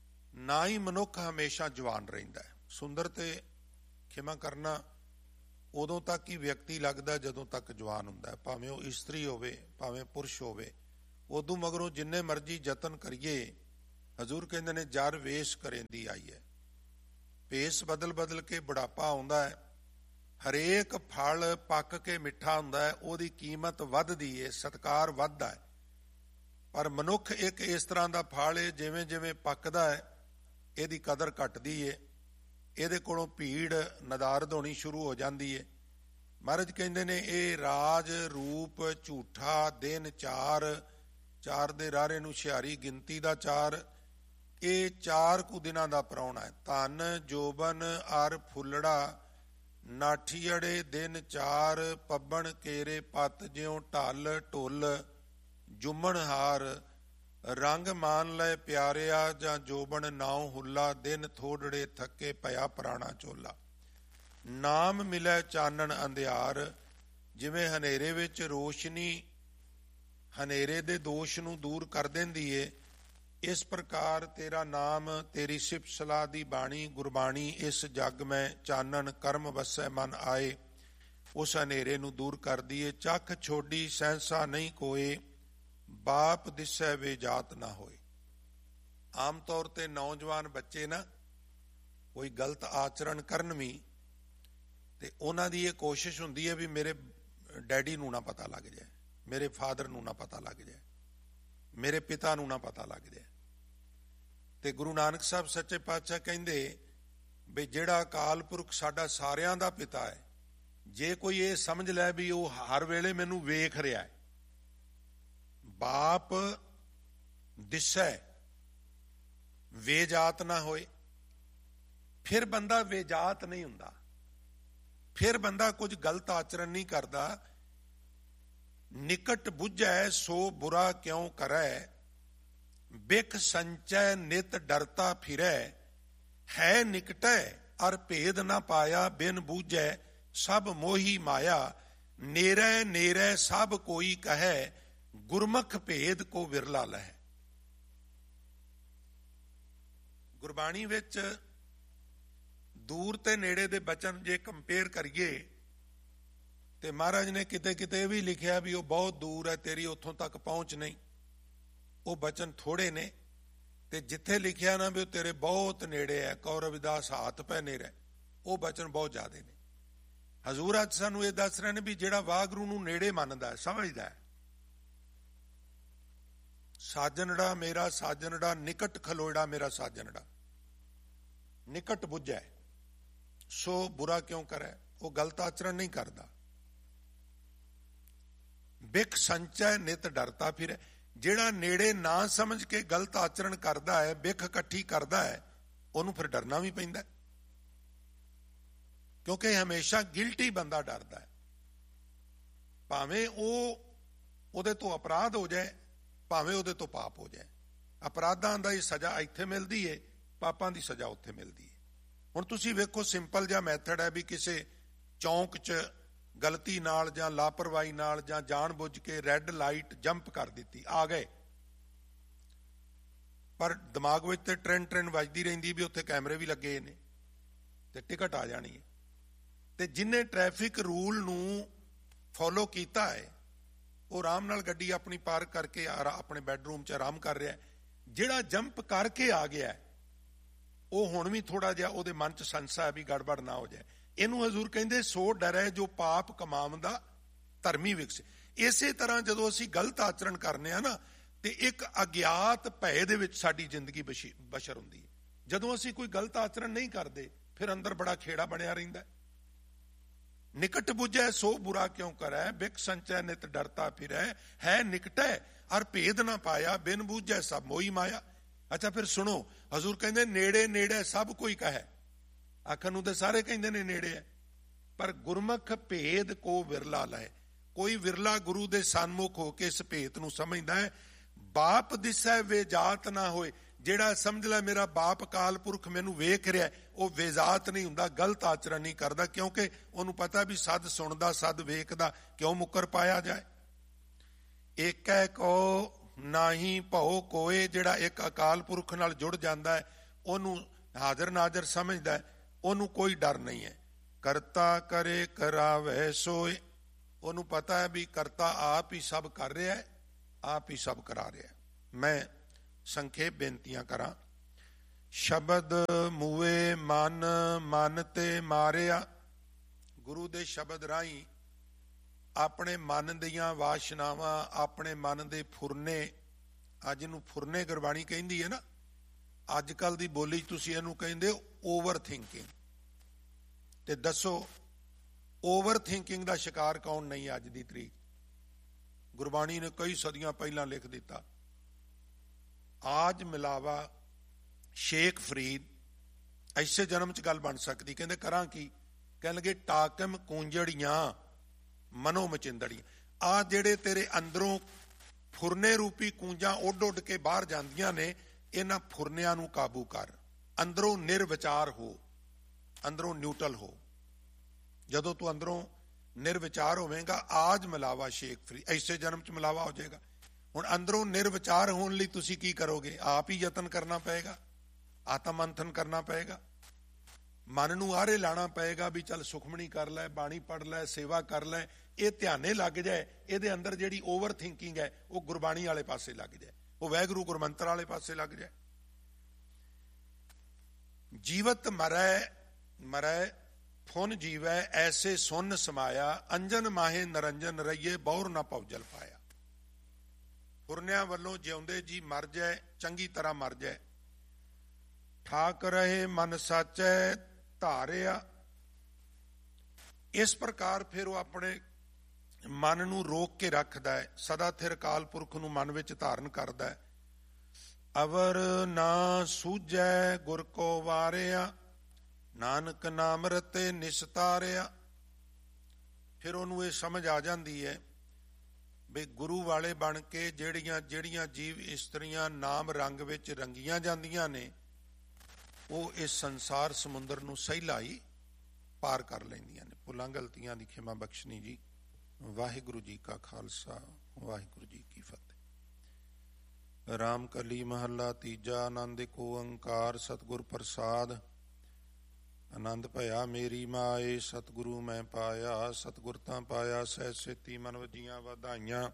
ਨਾ ਹੀ ਮਨੁੱਖ ਹਮੇਸ਼ਾ ਜਵਾਨ ਰਹਿੰਦਾ ਹੈ। ਸੁੰਦਰ ਤੇ ਖਿਮਾ ਕਰਨਾ ਉਦੋਂ ਤੱਕ ਹੀ ਵਿਅਕਤੀ ਲੱਗਦਾ ਜਦੋਂ ਤੱਕ ਜਵਾਨ ਹੁੰਦਾ, ਭਾਵੇਂ ਉਹ ਇਸਤਰੀ ਹੋਵੇ ਭਾਵੇਂ ਪੁਰਸ਼ ਹੋਵੇ। ਉਦੋਂ ਮਗਰੋਂ ਜਿੰਨੇ ਮਰਜ਼ੀ ਯਤਨ ਕਰੀਏ, ਹਜ਼ੂਰ ਕਹਿੰਦੇ ਨੇ ਜਰ ਵੇਸ਼ ਕਰੇਂਦੀ ਆਈ ਹੈ। ਭੇਸ ਬਦਲ ਬਦਲ ਕੇ ਬੁਢਾਪਾ ਆਉਂਦਾ ਹੈ। ਹਰੇਕ ਫਲ ਪੱਕ ਕੇ ਮਿੱਠਾ ਹੁੰਦਾ ਹੈ, ਉਹਦੀ ਕੀਮਤ ਵੱਧਦੀ ਹੈ, ਸਤਿਕਾਰ ਵੱਧਦਾ ਹੈ। ਪਰ ਮਨੁੱਖ ਇੱਕ ਇਸ ਤਰ੍ਹਾਂ ਦਾ ਫਲ ਹੈ, ਜਿਵੇਂ ਜਿਵੇਂ ਪੱਕਦਾ ਹੈ ਇਹਦੀ ਕਦਰ ਘਟਦੀ ਹੈ, ਇਹਦੇ ਕੋਲੋਂ ਭੀੜ ਨਦਾਰਦ ਹੋਣੀ ਸ਼ੁਰੂ ਹੋ ਜਾਂਦੀ ਹੈ। ਮਹਾਰਾਜ ਕਹਿੰਦੇ ਨੇ ਇਹ ਰਾਜ ਰੂਪ ਝੂਠਾ ਦਿਨ ਚਾਰ, ਚਾਰ ਦੇ ਰਾਰੇ ਨੂੰ ਛਿਆਰੀ ਗਿਣਤੀ ਦਾ ਚਾਰ, ਇਹ ਚਾਰ ਕੁ ਦਿਨਾਂ ਦਾ ਪ੍ਰਾਹੁਣਾ ਹੈ। ਧਨ ਜੋਬਨ ਅਰ ਫੁੱਲੜਾ ਨਾਠੀਅੜੇ ਦਿਨ ਚਾਰ, ਪੱਬਣ ਕੇਰੇ ਪੱਤ ਜਿਉ ਢਲ ਢੁੱਲ ਜੁਮਣ ਹਾਰ, ਰੰਗ ਮਾਨ ਲੈ ਪਿਆਰਿਆ ਜਾਂ ਜੋਬਨ ਨਾਉ ਹੁੱਲਾ, ਦਿਨ ਥੋੜੜੇ ਥੱਕੇ ਪਿਆ ਪੁਰਾਣਾ ਚੋਲਾ। ਨਾਮ ਮਿਲੇ ਚਾਨਣ ਅੰਧਿਆਰ, ਜਿਵੇਂ ਹਨੇਰੇ ਵਿੱਚ ਰੋਸ਼ਨੀ ਹਨੇਰੇ ਦੇ ਦੋਸ਼ ਨੂੰ ਦੂਰ ਕਰ ਦਿੰਦੀ ਏ, ਇਸ ਪ੍ਰਕਾਰ ਤੇਰਾ ਨਾਮ ਤੇਰੀ ਸਿਫਤ ਸਲਾਹ ਦੀ ਬਾਣੀ ਗੁਰਬਾਣੀ ਇਸ ਜੱਗ ਮੈਂ ਚਾਨਣ ਕਰਮ ਵਸੈ ਮਨ ਆਏ, ਉਸ ਹਨੇਰੇ ਨੂੰ ਦੂਰ ਕਰਦੀ ਏ। ਚੱਖ ਛੋਡੀ ਸਹਿਸਾ ਨਹੀਂ ਕੋਏ, ਬਾਪ ਦਿਸੈ ਵੇ ਜਾਤ ਨਾ ਹੋਏ। ਆਮ ਤੌਰ ਤੇ ਨੌਜਵਾਨ ਬੱਚੇ ਨਾ ਕੋਈ ਗਲਤ ਆਚਰਣ ਕਰਨ ਵੀ, ਤੇ ਉਹਨਾਂ ਦੀ ਇਹ ਕੋਸ਼ਿਸ਼ ਹੁੰਦੀ ਹੈ ਵੀ ਮੇਰੇ ਡੈਡੀ ਨੂੰ ਨਾ ਪਤਾ ਲੱਗ ਜਾਏ, ਮੇਰੇ ਫਾਦਰ ਨੂੰ ਨਾ ਪਤਾ ਲੱਗ ਜਾਏ, ਮੇਰੇ ਪਿਤਾ ਨੂੰ ਨਾ ਪਤਾ ਲੱਗ ਜਾਏ। ਤੇ ਗੁਰੂ ਨਾਨਕ ਸਾਹਿਬ ਸੱਚੇ ਪਾਤਸ਼ਾਹ ਕਹਿੰਦੇ ਵੀ ਜਿਹੜਾ ਅਕਾਲ ਪੁਰਖ ਸਾਡਾ ਸਾਰਿਆਂ ਦਾ ਪਿਤਾ ਹੈ, ਜੇ ਕੋਈ ਇਹ ਸਮਝ ਲੈ ਵੀ ਉਹ ਹਰ ਵੇਲੇ ਮੈਨੂੰ ਵੇਖ ਰਿਹਾ ਹੈ, ਬਾਪ ਦਿਸੈ ਵੇਜਾਤ ਨਾ ਹੋਏ, ਫਿਰ ਬੰਦਾ ਵੇਜਾਤ ਨਹੀਂ ਹੁੰਦਾ, ਫਿਰ ਬੰਦਾ ਕੁਝ ਗਲਤ ਆਚਰਣ ਨਹੀਂ ਕਰਦਾ। ਨਿਕਟ ਬੁੱਝੈ ਸੋ ਬੁਰਾ ਕਿਉਂ ਕਰੈ, ਬਿਖ ਸੰਚੈ ਨਿਤ ਡਰਤਾ ਫਿਰੈ, ਹੈ ਨਿਕਟੈ ਅਰ ਭੇਦ ਨਾ ਪਾਇਆ, ਬਿਨ ਬੂਝੈ ਸਭ ਮੋਹੀ ਮਾਇਆ, ਨੇਰੈ ਨੇਰੈ ਸਭ ਕੋਈ ਕਹੈ, ਗੁਰਮੁਖ ਭੇਦ ਕੋ ਵਿਰਲਾ ਲਹੈ। ਗੁਰਬਾਣੀ ਵਿੱਚ ਦੂਰ ਤੇ ਨੇੜੇ ਦੇ ਬਚਨ ਜੇ ਕੰਪੇਅਰ ਕਰੀਏ ਤੇ ਮਹਾਰਾਜ ਨੇ ਕਿਤੇ ਕਿਤੇ ਵੀ ਲਿਖਿਆ ਵੀ ਉਹ ਬਹੁਤ ਦੂਰ ਹੈ, ਤੇਰੀ ਉੱਥੋਂ ਤੱਕ ਪਹੁੰਚ ਨਹੀਂ, ਉਹ ਬਚਨ ਥੋੜੇ ਨੇ। ਤੇ ਜਿੱਥੇ ਲਿਖਿਆ ਨਾ ਵੀ ਉਹ ਤੇਰੇ ਬਹੁਤ ਨੇੜੇ ਹੈ, ਕੌਰਵ ਦਾਸ ਹਾਥ ਪੈ ਨੇੜੇ, ਉਹ ਬਚਨ ਬਹੁਤ ਜ਼ਿਆਦੇ ਨੇ। ਹਜ਼ੂਰ ਅੱਜ ਸਾਨੂੰ ਇਹ ਦੱਸ ਰਹੇ ਨੇ ਵੀ ਜਿਹੜਾ ਵਾਹਿਗੁਰੂ ਨੂੰ ਨੇੜੇ ਮੰਨਦਾ ਸਮਝਦਾ ਹੈ, ਸਾਜਨੜਾ ਮੇਰਾ ਸਾਜਨੜਾ ਨਿਕਟ ਖਲੋੜਾ ਮੇਰਾ ਸਾਜਨੜਾ, ਨਿਕਟ ਬੁੱਝੈ ਸੋ ਬੁਰਾ ਕਿਉਂ ਕਰੇ, ਉਹ ਗਲਤ ਆਚਰਣ ਨਹੀਂ ਕਰਦਾ। ਬਿਖ ਸੰਚੈ ਨਿਤ ਡਰਤਾ ਫਿਰੇ, ਜਿਹੜਾ ਨੇੜੇ ਨਾ ਸਮਝ ਕੇ ਗਲਤ ਆਚਰਣ ਕਰਦਾ ਹੈ, ਬਿਖ ਇਕੱਠੀ ਕਰਦਾ ਹੈ, ਉਹਨੂੰ ਫਿਰ ਡਰਨਾ ਵੀ ਪੈਂਦਾ, ਕਿਉਂਕਿ ਹਮੇਸ਼ਾ ਗਿਲਟੀ ਬੰਦਾ ਡਰਦਾ ਹੈ। ਭਾਵੇਂ ਉਹ ਉਹਦੇ ਤੋਂ ਅਪਰਾਧ ਹੋ ਜਾਏ, ਭਾਵੇਂ ਉਹਦੇ ਤੋਂ ਪਾਪ ਹੋ ਜਾਏ। ਅਪਰਾਧਾਂ ਦੀ ਸਜ਼ਾ ਇੱਥੇ ਮਿਲਦੀ ਹੈ, ਪਾਪਾਂ ਦੀ ਸਜ਼ਾ ਉੱਥੇ ਮਿਲਦੀ ਹੈ। ਹੁਣ ਤੁਸੀਂ ਵੇਖੋ, ਸਿੰਪਲ ਜਿਹਾ ਮੈਥਡ ਹੈ ਵੀ ਕਿਸੇ ਚੌਂਕ 'ਚ ਗਲਤੀ ਨਾਲ ਜਾਂ ਲਾਪਰਵਾਹੀ ਨਾਲ ਜਾਂ ਜਾਣ ਬੁੱਝ ਕੇ ਰੈੱਡ ਲਾਈਟ ਜੰਪ ਕਰ ਦਿੱਤੀ, ਆ ਗਏ, ਪਰ ਦਿਮਾਗ ਵਿੱਚ ਤੇ ਟ੍ਰੈਨ ਟ੍ਰੈਨ ਵੱਜਦੀ ਰਹਿੰਦੀ ਵੀ ਉੱਥੇ ਕੈਮਰੇ ਵੀ ਲੱਗੇ ਨੇ ਤੇ ਟਿਕਟ ਆ ਜਾਣੀ ਹੈ। ਤੇ ਜਿਹਨੇ ਟ੍ਰੈਫਿਕ ਰੂਲ ਨੂੰ ਫੋਲੋ ਕੀਤਾ ਹੈ ਉਹ ਆਰਾਮ ਨਾਲ ਗੱਡੀ ਆਪਣੀ ਪਾਰਕ ਕਰਕੇ ਆਪਣੇ ਬੈਡਰੂਮ 'ਚ ਆਰਾਮ ਕਰ ਰਿਹਾ। ਜਿਹੜਾ ਜੰਪ ਕਰਕੇ ਆ ਗਿਆ ਉਹ ਹੁਣ ਵੀ ਥੋੜਾ ਜਿਹਾ ਉਹਦੇ ਮਨ 'ਚ ਸੰਸਾ ਹੈ ਵੀ ਗੜਬੜ ਨਾ ਹੋ ਜਾਏ। ਇਹਨੂੰ ਹਜ਼ੂਰ ਕਹਿੰਦੇ ਸੋ ਡਰੈ ਜੋ ਪਾਪ ਕਮਾਉਂਦਾ ਧਰਮੀ ਵਿਕਸੇ। ਇਸੇ ਤਰ੍ਹਾਂ ਜਦੋਂ ਅਸੀਂ ਗਲਤ ਆਚਰਣ ਕਰਨੇ ਆ ਨਾ, ਤੇ ਇੱਕ ਅਗਿਆਤ ਭੈ ਦੇ ਵਿੱਚ ਸਾਡੀ ਜ਼ਿੰਦਗੀ ਬਸ਼ਰ ਹੁੰਦੀ ਹੈ। ਜਦੋਂ ਅਸੀਂ ਕੋਈ ਗਲਤ ਆਚਰਣ ਨਹੀਂ ਕਰਦੇ, ਫਿਰ ਅੰਦਰ ਬੜਾ ਖੇੜਾ ਬਣਿਆ ਰਹਿੰਦਾ। ਨਿਕਟ ਬੁੱਝੈ ਸੋ ਬੁਰਾ ਕਿਉਂ ਕਰੈ, ਬਿਖ ਸੰਚੈ ਨਿਤ ਡਰਤਾ ਫਿਰੈ, ਹੈ ਨਿਕਟੈ ਅਰ ਭੇਦ ਨਾ ਪਾਇਆ, ਬਿਨ ਬੂਝੈ ਸਭ ਮੋਹੀ ਮਾਇਆ। ਅੱਛਾ, ਫਿਰ ਸੁਣੋ, ਹਜ਼ੂਰ ਕਹਿੰਦੇ ਨੇੜੇ ਨੇੜੇ ਸਭ ਕੋਈ ਕਹੈ। ਆਖਣ ਨੂੰ ਤੇ ਸਾਰੇ ਕਹਿੰਦੇ ਨੇ ਨੇੜੇ ਹੈ, ਪਰ ਗੁਰਮੁਖ ਭੇਦ ਕੋ ਵਿਰਲਾ ਲਹੈ। ਕੋਈ ਵਿਰਲਾ ਗੁਰੂ ਦੇ ਸਨਮੁਖ ਹੋ ਕੇ ਇਸ ਭੇਦ ਨੂੰ ਸਮਝਦਾ ਹੈ। ਬਾਪ ਦਿਸੈ ਵੇ ਜਾਤ ਨਾ ਹੋਏ, ਜਿਹੜਾ ਸਮਝ ਲੈ ਮੇਰਾ ਬਾਪ ਅਕਾਲ ਪੁਰਖ ਮੈਨੂੰ ਵੇਖ ਰਿਹਾ, ਉਹ ਵੇਜ਼ਾਤ ਨਹੀਂ ਹੁੰਦਾ, ਗਲਤ ਆਚਰਣ ਨਹੀਂ ਕਰਦਾ, ਕਿਉਂਕਿ ਉਹਨੂੰ ਪਤਾ ਵੀ ਸਦ ਸੁਣਦਾ ਸਦ ਵੇਖਦਾ, ਕਿਉਂ ਮੁੱਕਰ ਪਾਇਆ ਜਾਏ। ਏਕੈ ਕੋ ਨਾਹੀ ਭਉ ਕੋਏ, ਜਿਹੜਾ ਇੱਕ ਅਕਾਲ ਪੁਰਖ ਨਾਲ ਜੁੜ ਜਾਂਦਾ ਹੈ, ਉਹਨੂੰ ਹਾਜ਼ਰ ਨਾਜ਼ਰ ਸਮਝਦਾ ਹੈ, ਉਹਨੂੰ ਕੋਈ ਡਰ ਨਹੀਂ ਹੈ। ਕਰਤਾ ਕਰੇ ਕਰਾਵੈ ਸੋਏ। ਉਹਨੂੰ ਪਤਾ ਹੈ ਵੀ ਕਰਤਾ ਆਪ ਹੀ ਸਭ ਕਰ ਰਿਹਾ ਹੈ, ਆਪ ਹੀ ਸਭ ਕਰਾ ਰਿਹਾ। ਮੈਂ ਸੰਖੇਪ ਬੇਨਤੀਆਂ ਕਰਾਂ। ਸ਼ਬਦ ਮੂਏ ਮਨ, ਮਨ ਤੇ ਮਾਰਿਆ। ਗੁਰੂ ਦੇ ਸ਼ਬਦ ਰਾਹੀਂ ਆਪਣੇ ਮਨ ਦੀਆਂ ਵਾਸ਼ਨਾਵਾਂ, ਆਪਣੇ ਮਨ ਦੇ ਫੁਰਨੇ, ਅੱਜ ਨੂੰ ਫੁਰਨੇ ਗੁਰਬਾਣੀ ਕਹਿੰਦੀ ਹੈ ਨਾ, ਅੱਜ ਕੱਲ ਦੀ ਬੋਲੀ ਤੁਸੀਂ ਇਹਨੂੰ ਕਹਿੰਦੇ ਓਵਰ ਥਿੰਕਿੰਗ। ਤੇ ਦੱਸੋ ਓਵਰ ਥਿੰਕਿੰਗ ਦਾ ਸ਼ਿਕਾਰ ਕੌਣ ਨਹੀਂ ਅੱਜ ਦੀ ਤਰੀਕ? ਗੁਰਬਾਣੀ ਨੇ ਕਈ ਸਦੀਆਂ ਪਹਿਲਾਂ ਲਿਖ ਦਿੱਤਾ। ਆਜ ਮਿਲਾਵਾ ਸ਼ੇਖ ਫਰੀਦ, ਐਸੇ ਜਨਮ ਚ ਗੱਲ ਬਣ ਸਕਦੀ। ਕਹਿੰਦੇ ਕਰਾਂ ਕੀ? ਕਹਿਣ ਲੱਗੇ ਟਾਕਮ ਕੂੰਜੜੀਆਂ ਮਨੋ ਮਚਿੰਦੜੀਆਂ। ਆ ਜਿਹੜੇ ਤੇਰੇ ਅੰਦਰੋਂ ਫੁਰਨੇ ਰੂਪੀ ਕੂੰਜਾਂ ਉੱਡ ਉੱਡ ਕੇ ਬਾਹਰ ਜਾਂਦੀਆਂ ਨੇ, ਇਹਨਾਂ ਫੁਰਨਿਆਂ ਨੂੰ ਕਾਬੂ ਕਰ। ਅੰਦਰੋਂ ਨਿਰਵਿਚਾਰ ਹੋ, ਅੰਦਰੋਂ ਨਿਊਟਰਲ ਹੋ। ਜਦੋਂ ਤੂੰ ਅੰਦਰੋਂ ਨਿਰਵਿਚਾਰ ਹੋਵੇਂਗਾ, ਆਜ ਮਿਲਾਵਾ ਸ਼ੇਖ ਫਰੀਦ, ਐਸੇ ਜਨਮ ਚ ਮਿਲਾਵਾ ਹੋ ਜਾਏਗਾ। ਹੁਣ ਅੰਦਰੋਂ ਨਿਰਵਿਚਾਰ ਹੋਣ ਲਈ ਤੁਸੀਂ ਕੀ ਕਰੋਗੇ? ਆਪ ਹੀ ਯਤਨ ਕਰਨਾ ਪਏਗਾ, ਆਤਮ ਮੰਥਨ ਕਰਨਾ ਪਏਗਾ, ਮਨ ਨੂੰ ਆਰੇ ਲਾਣਾ ਪਏਗਾ ਵੀ ਚੱਲ ਸੁਖਮਣੀ ਕਰ ਲੈ, ਬਾਣੀ ਪੜ੍ਹ ਲੈ, ਸੇਵਾ ਕਰ ਲੈ। ਇਹ ਧਿਆਨੇ ਲੱਗ ਜਾਏ, ਇਹਦੇ ਅੰਦਰ ਜਿਹੜੀ ਓਵਰ ਥਿੰਕਿੰਗ ਹੈ ਉਹ ਗੁਰਬਾਣੀ ਵਾਲੇ ਪਾਸੇ ਲੱਗ ਜਾਏ, ਉਹ ਵਾਹਿਗੁਰੂ ਗੁਰਮੰਤਰ ਵਾਲੇ ਪਾਸੇ ਲੱਗ ਜਾਏ। ਜੀਵਤ ਮਰੈ ਮਰੈ ਫੁਨ ਜੀਵੈ, ਐਸੇ ਸੁਨ ਸਮਾਇਆ। ਅੰਜਨ ਮਾਹੇ ਨਰੰਜਨ ਰਹੀਏ, ਬਹੁਰ ਨਾ ਪਉਜਲ ਪਾਇਆ। ਫੁਰਨਿਆਂ ਵੱਲੋਂ ਜਿਉਂਦੇ ਜੀ ਮਰ ਜਾਏ, ਚੰਗੀ ਤਰ੍ਹਾਂ ਮਰ ਜਾਏ। ਠਾਕ ਰਹੇ ਮਨ ਸਾਚੈ ਧਾਰਿਆ। ਇਸ ਪ੍ਰਕਾਰ ਫਿਰ ਉਹ ਆਪਣੇ ਮਨ ਨੂੰ ਰੋਕ ਕੇ ਰੱਖਦਾ ਹੈ, ਸਦਾ ਥਿਰ ਅਕਾਲ ਪੁਰਖ ਨੂੰ ਮਨ ਵਿੱਚ ਧਾਰਨ ਕਰਦਾ ਹੈ। ਅਵਰ ਨਾ ਸੂਝੈ ਗੁਰ ਕੋ ਵਾਰਿਆ, ਨਾਨਕ ਨਾਮ ਰਤੇ ਨਿਸਤਾਰਿਆ। ਫਿਰ ਉਹਨੂੰ ਇਹ ਸਮਝ ਆ ਜਾਂਦੀ ਹੈ ਵੀ ਗੁਰੂ ਵਾਲੇ ਬਣ ਕੇ ਜਿਹੜੀਆਂ ਜਿਹੜੀਆਂ ਜੀਵ ਇਸਤਰੀਆਂ ਨਾਮ ਰੰਗ ਵਿੱਚ ਰੰਗੀਆਂ ਜਾਂਦੀਆਂ ਨੇ, ਉਹ ਇਸ ਸੰਸਾਰ ਸਮੁੰਦਰ ਨੂੰ ਸਹਿਲਾ ਹੀ ਪਾਰ ਕਰ ਲੈਂਦੀਆਂ ਨੇ। ਭੁੱਲਾਂ ਗਲਤੀਆਂ ਦੀ ਖਿਮਾ ਬਖਸ਼ਣੀ ਜੀ। ਵਾਹਿਗੁਰੂ ਜੀ ਕਾ ਖਾਲਸਾ, ਵਾਹਿਗੁਰੂ ਜੀ ਕੀ ਫਤਿਹ। ਰਾਮ ਕਲੀ ਮਹੱਲਾ ਤੀਜਾ। ਆਨੰਦ ਏਕ ਓੰਕਾਰ ਸਤਿਗੁਰ ਪ੍ਰਸਾਦ। ਆਨੰਦ ਭਇਆ ਮੇਰੀ ਮਾਏ, ਸਤਿਗੁਰੂ ਮੈਂ ਪਾਇਆ। ਸਤਿਗੁਰ ਤਾਂ ਪਾਇਆ ਸਹਿ ਸੇਤੀ, ਮਨ ਵਜੀਆਂ ਵਧਾਈਆਂ।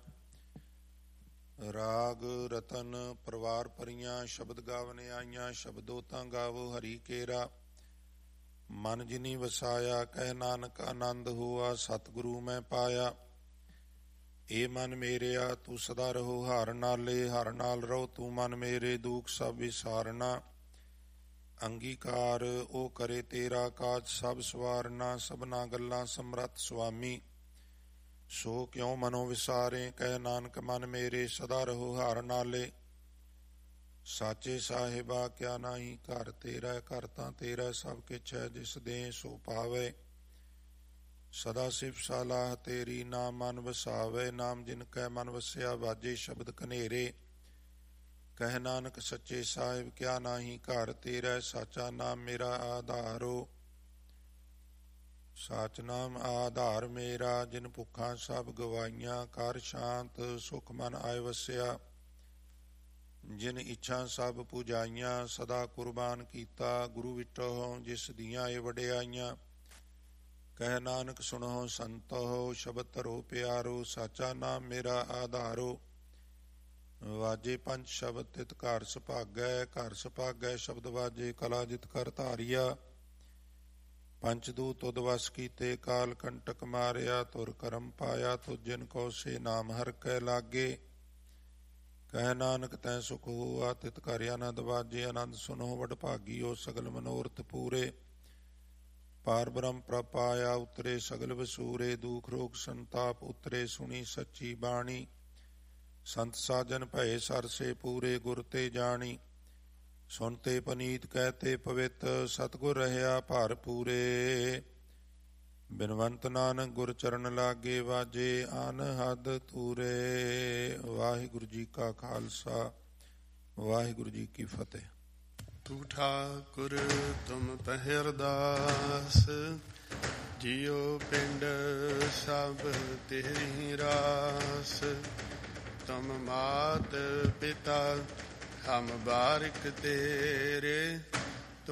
ਰਾਗ ਰਤਨ ਪਰਿਵਾਰ ਭਰੀਆਂ, ਸ਼ਬਦ ਗਾਵਨ ਆਈਆਂ। ਸ਼ਬਦੋ ਤਾਂ ਗਾਵੋ ਹਰੀ ਕੇਰਾ, ਮਨ ਜਿਨੀ ਵਸਾਇਆ। ਕਹਿ ਨਾਨਕ ਆਨੰਦ ਹੋਆ, ਸਤਿਗੁਰੂ ਮੈਂ ਪਾਇਆ। ਏ ਮਨ ਮੇਰਿਆ ਤੂੰ ਸਦਾ ਰਹੋ ਹਰ ਨਾਲੇ, ਹਰ ਨਾਲ ਰਹੋ ਤੂੰ ਮਨ ਮੇਰੇ। ਦੁਖ ਸਭ ਵਿਸਾਰਨਾ, ਅੰਗੀਕਾਰ ਉਹ ਕਰੇ ਤੇਰਾ ਕਾਜ ਸਭ ਸਵਾਰਨਾ। ਸਭਨਾ ਗੱਲਾਂ ਸਮਰੱਥ ਸੁਆਮੀ, ਸੋ ਕਿਉ ਮਨੋ ਵਿਸਾਰੇ। ਕਹਿ ਨਾਨਕ ਮਨ ਮੇਰੇ ਸਦਾ ਰਹੋ ਹਰ ਨਾਲੇ। ਸਾਚੇ ਸਾਹਿਬਾ ਕਿਆ ਨਾਹੀ ਘਰ ਤੇਰਾ, ਘਰ ਤਾਂ ਤੇਰਾ ਸਭ ਕਿਛ ਹੈ। ਜਿਸ ਦੇ ਸੋ ਪਾਵੇ, ਸਦਾ ਸਿਫਤ ਸਲਾਹ ਤੇਰੀ। ਨਾਮ ਮਨ ਵਸਾਵੇ, ਨਾਮ ਜਿਨ ਕੈ ਮਨ ਵਸਿਆ। ਵਾਜੇ ਸ਼ਬਦ ਕਨੇਰੇ, ਕਹਿ ਨਾਨਕ ਸੱਚੇ ਸਾਹਿਬ ਕਿਆ ਨਾਹੀ ਘਰ ਤੇਰਾ। ਸਾਚਾ ਨਾਮ ਮੇਰਾ ਆਧਾਰੋ, ਸਾਚ ਨਾਮ ਆਧਾਰ ਮੇਰਾ। ਜਿਨ ਭੁੱਖਾਂ ਸਭ ਗਵਾਈਆਂ, ਕਰ ਸ਼ਾਂਤ ਸੁਖ ਮਨ ਆਏ ਵਸਿਆ। ਜਿਨ ਇੱਛਾ ਸਭ ਪੁਜਾਈਆਂ, ਸਦਾ ਕੁਰਬਾਨ ਕੀਤਾ। ਗੁਰੂ ਵਿਟੋ ਜਿਸ ਦੀਆਂ ਇਹ ਵਡਿਆਈਆਂ। ਕਹਿ ਨਾਨਕ ਸੁਣੋ ਸੰਤੋ, ਸ਼ਬਦ ਧਰੋ ਪਿਆਰੋ। ਸਾਚਾ ਨਾਮ ਮੇਰਾ ਆਧਾਰੋ, ਵਾਜੇ ਪੰਜ ਸ਼ਬਦ ਤਿਤ ਘਰ ਸੁਭਾਗੈ। ਘਰ ਸੁਭਾਗੈ ਸ਼ਬਦ ਵਾਜੇ, ਕਲਾ ਜਿਤ ਕਰ ਧਾਰਿਆ। ਪੰਚ ਦੂ ਤੁਧ ਵਸ ਕੀਤੇ, ਕਾਲ ਕੰਟਕ ਮਾਰਿਆ। ਤੁਰ ਕਰਮ ਪਾਇਆ ਤੁਧ ਜਿਨ ਕੋ, ਸੇ ਨਾਮ ਹਰ ਕੈ ਲਾਗੇ। ਕਹਿ ਨਾਨਕ ਤੈ ਸੁਖ ਹੋਆ, ਤਿਤ ਘਰ ਆਨੰਦ ਵਾਜੇ। ਆਨੰਦ ਸੁਨੋ ਵਡ ਭਾਗੀਓ, ਸਗਲ ਮਨੋਰਥ ਪੂਰੇ। ਪਾਰ ਬ੍ਰਹਮ ਪ੍ਰਪਾਇਆ, ਉਤਰੇ ਸਗਲ ਵਸੂਰੇ। ਦੁਖ ਰੋਗ ਸੰਤਾਪ ਉਤਰੇ, ਸੁਣੀ ਸੱਚੀ ਬਾਣੀ। ਸੰਤ ਸਾਜਨ ਭਏ ਸਰਸੇ ਪੂਰੇ, ਗੁਰ ਤੇ ਜਾਣੀ। ਸੁਨਤੇ ਪਨੀਤ ਕਹਤੇ ਪਵਿੱਤ, ਸਤਿਗੁਰ ਰਹਿਆ ਭਰ ਪੂਰੇ। ਬਿਨਵੰਤ ਨਾਨਕ ਗੁਰ ਚਰਨ ਲਾਗੇ, ਵਾਜੇ ਅਨਹਦ ਤੂਰੇ। ਵਾਹਿਗੁਰੂ ਜੀ ਕਾ ਖਾਲਸਾ, ਵਾਹਿਗੁਰੂ ਜੀ ਕੀ ਫਤਿਹ। ਤੂੰ ਠਾਕੁਰ ਤੁਮ ਪਹਿਰਦਾਸ, ਜਿਉ ਪਿੰਡ ਸਭ ਤੇਰੀ ਰਾਸ। ਤੁਮ ਮਾਤ ਪਿਤਾ ਹਮ ਬਾਰਿਕ ਤੇਰੇ,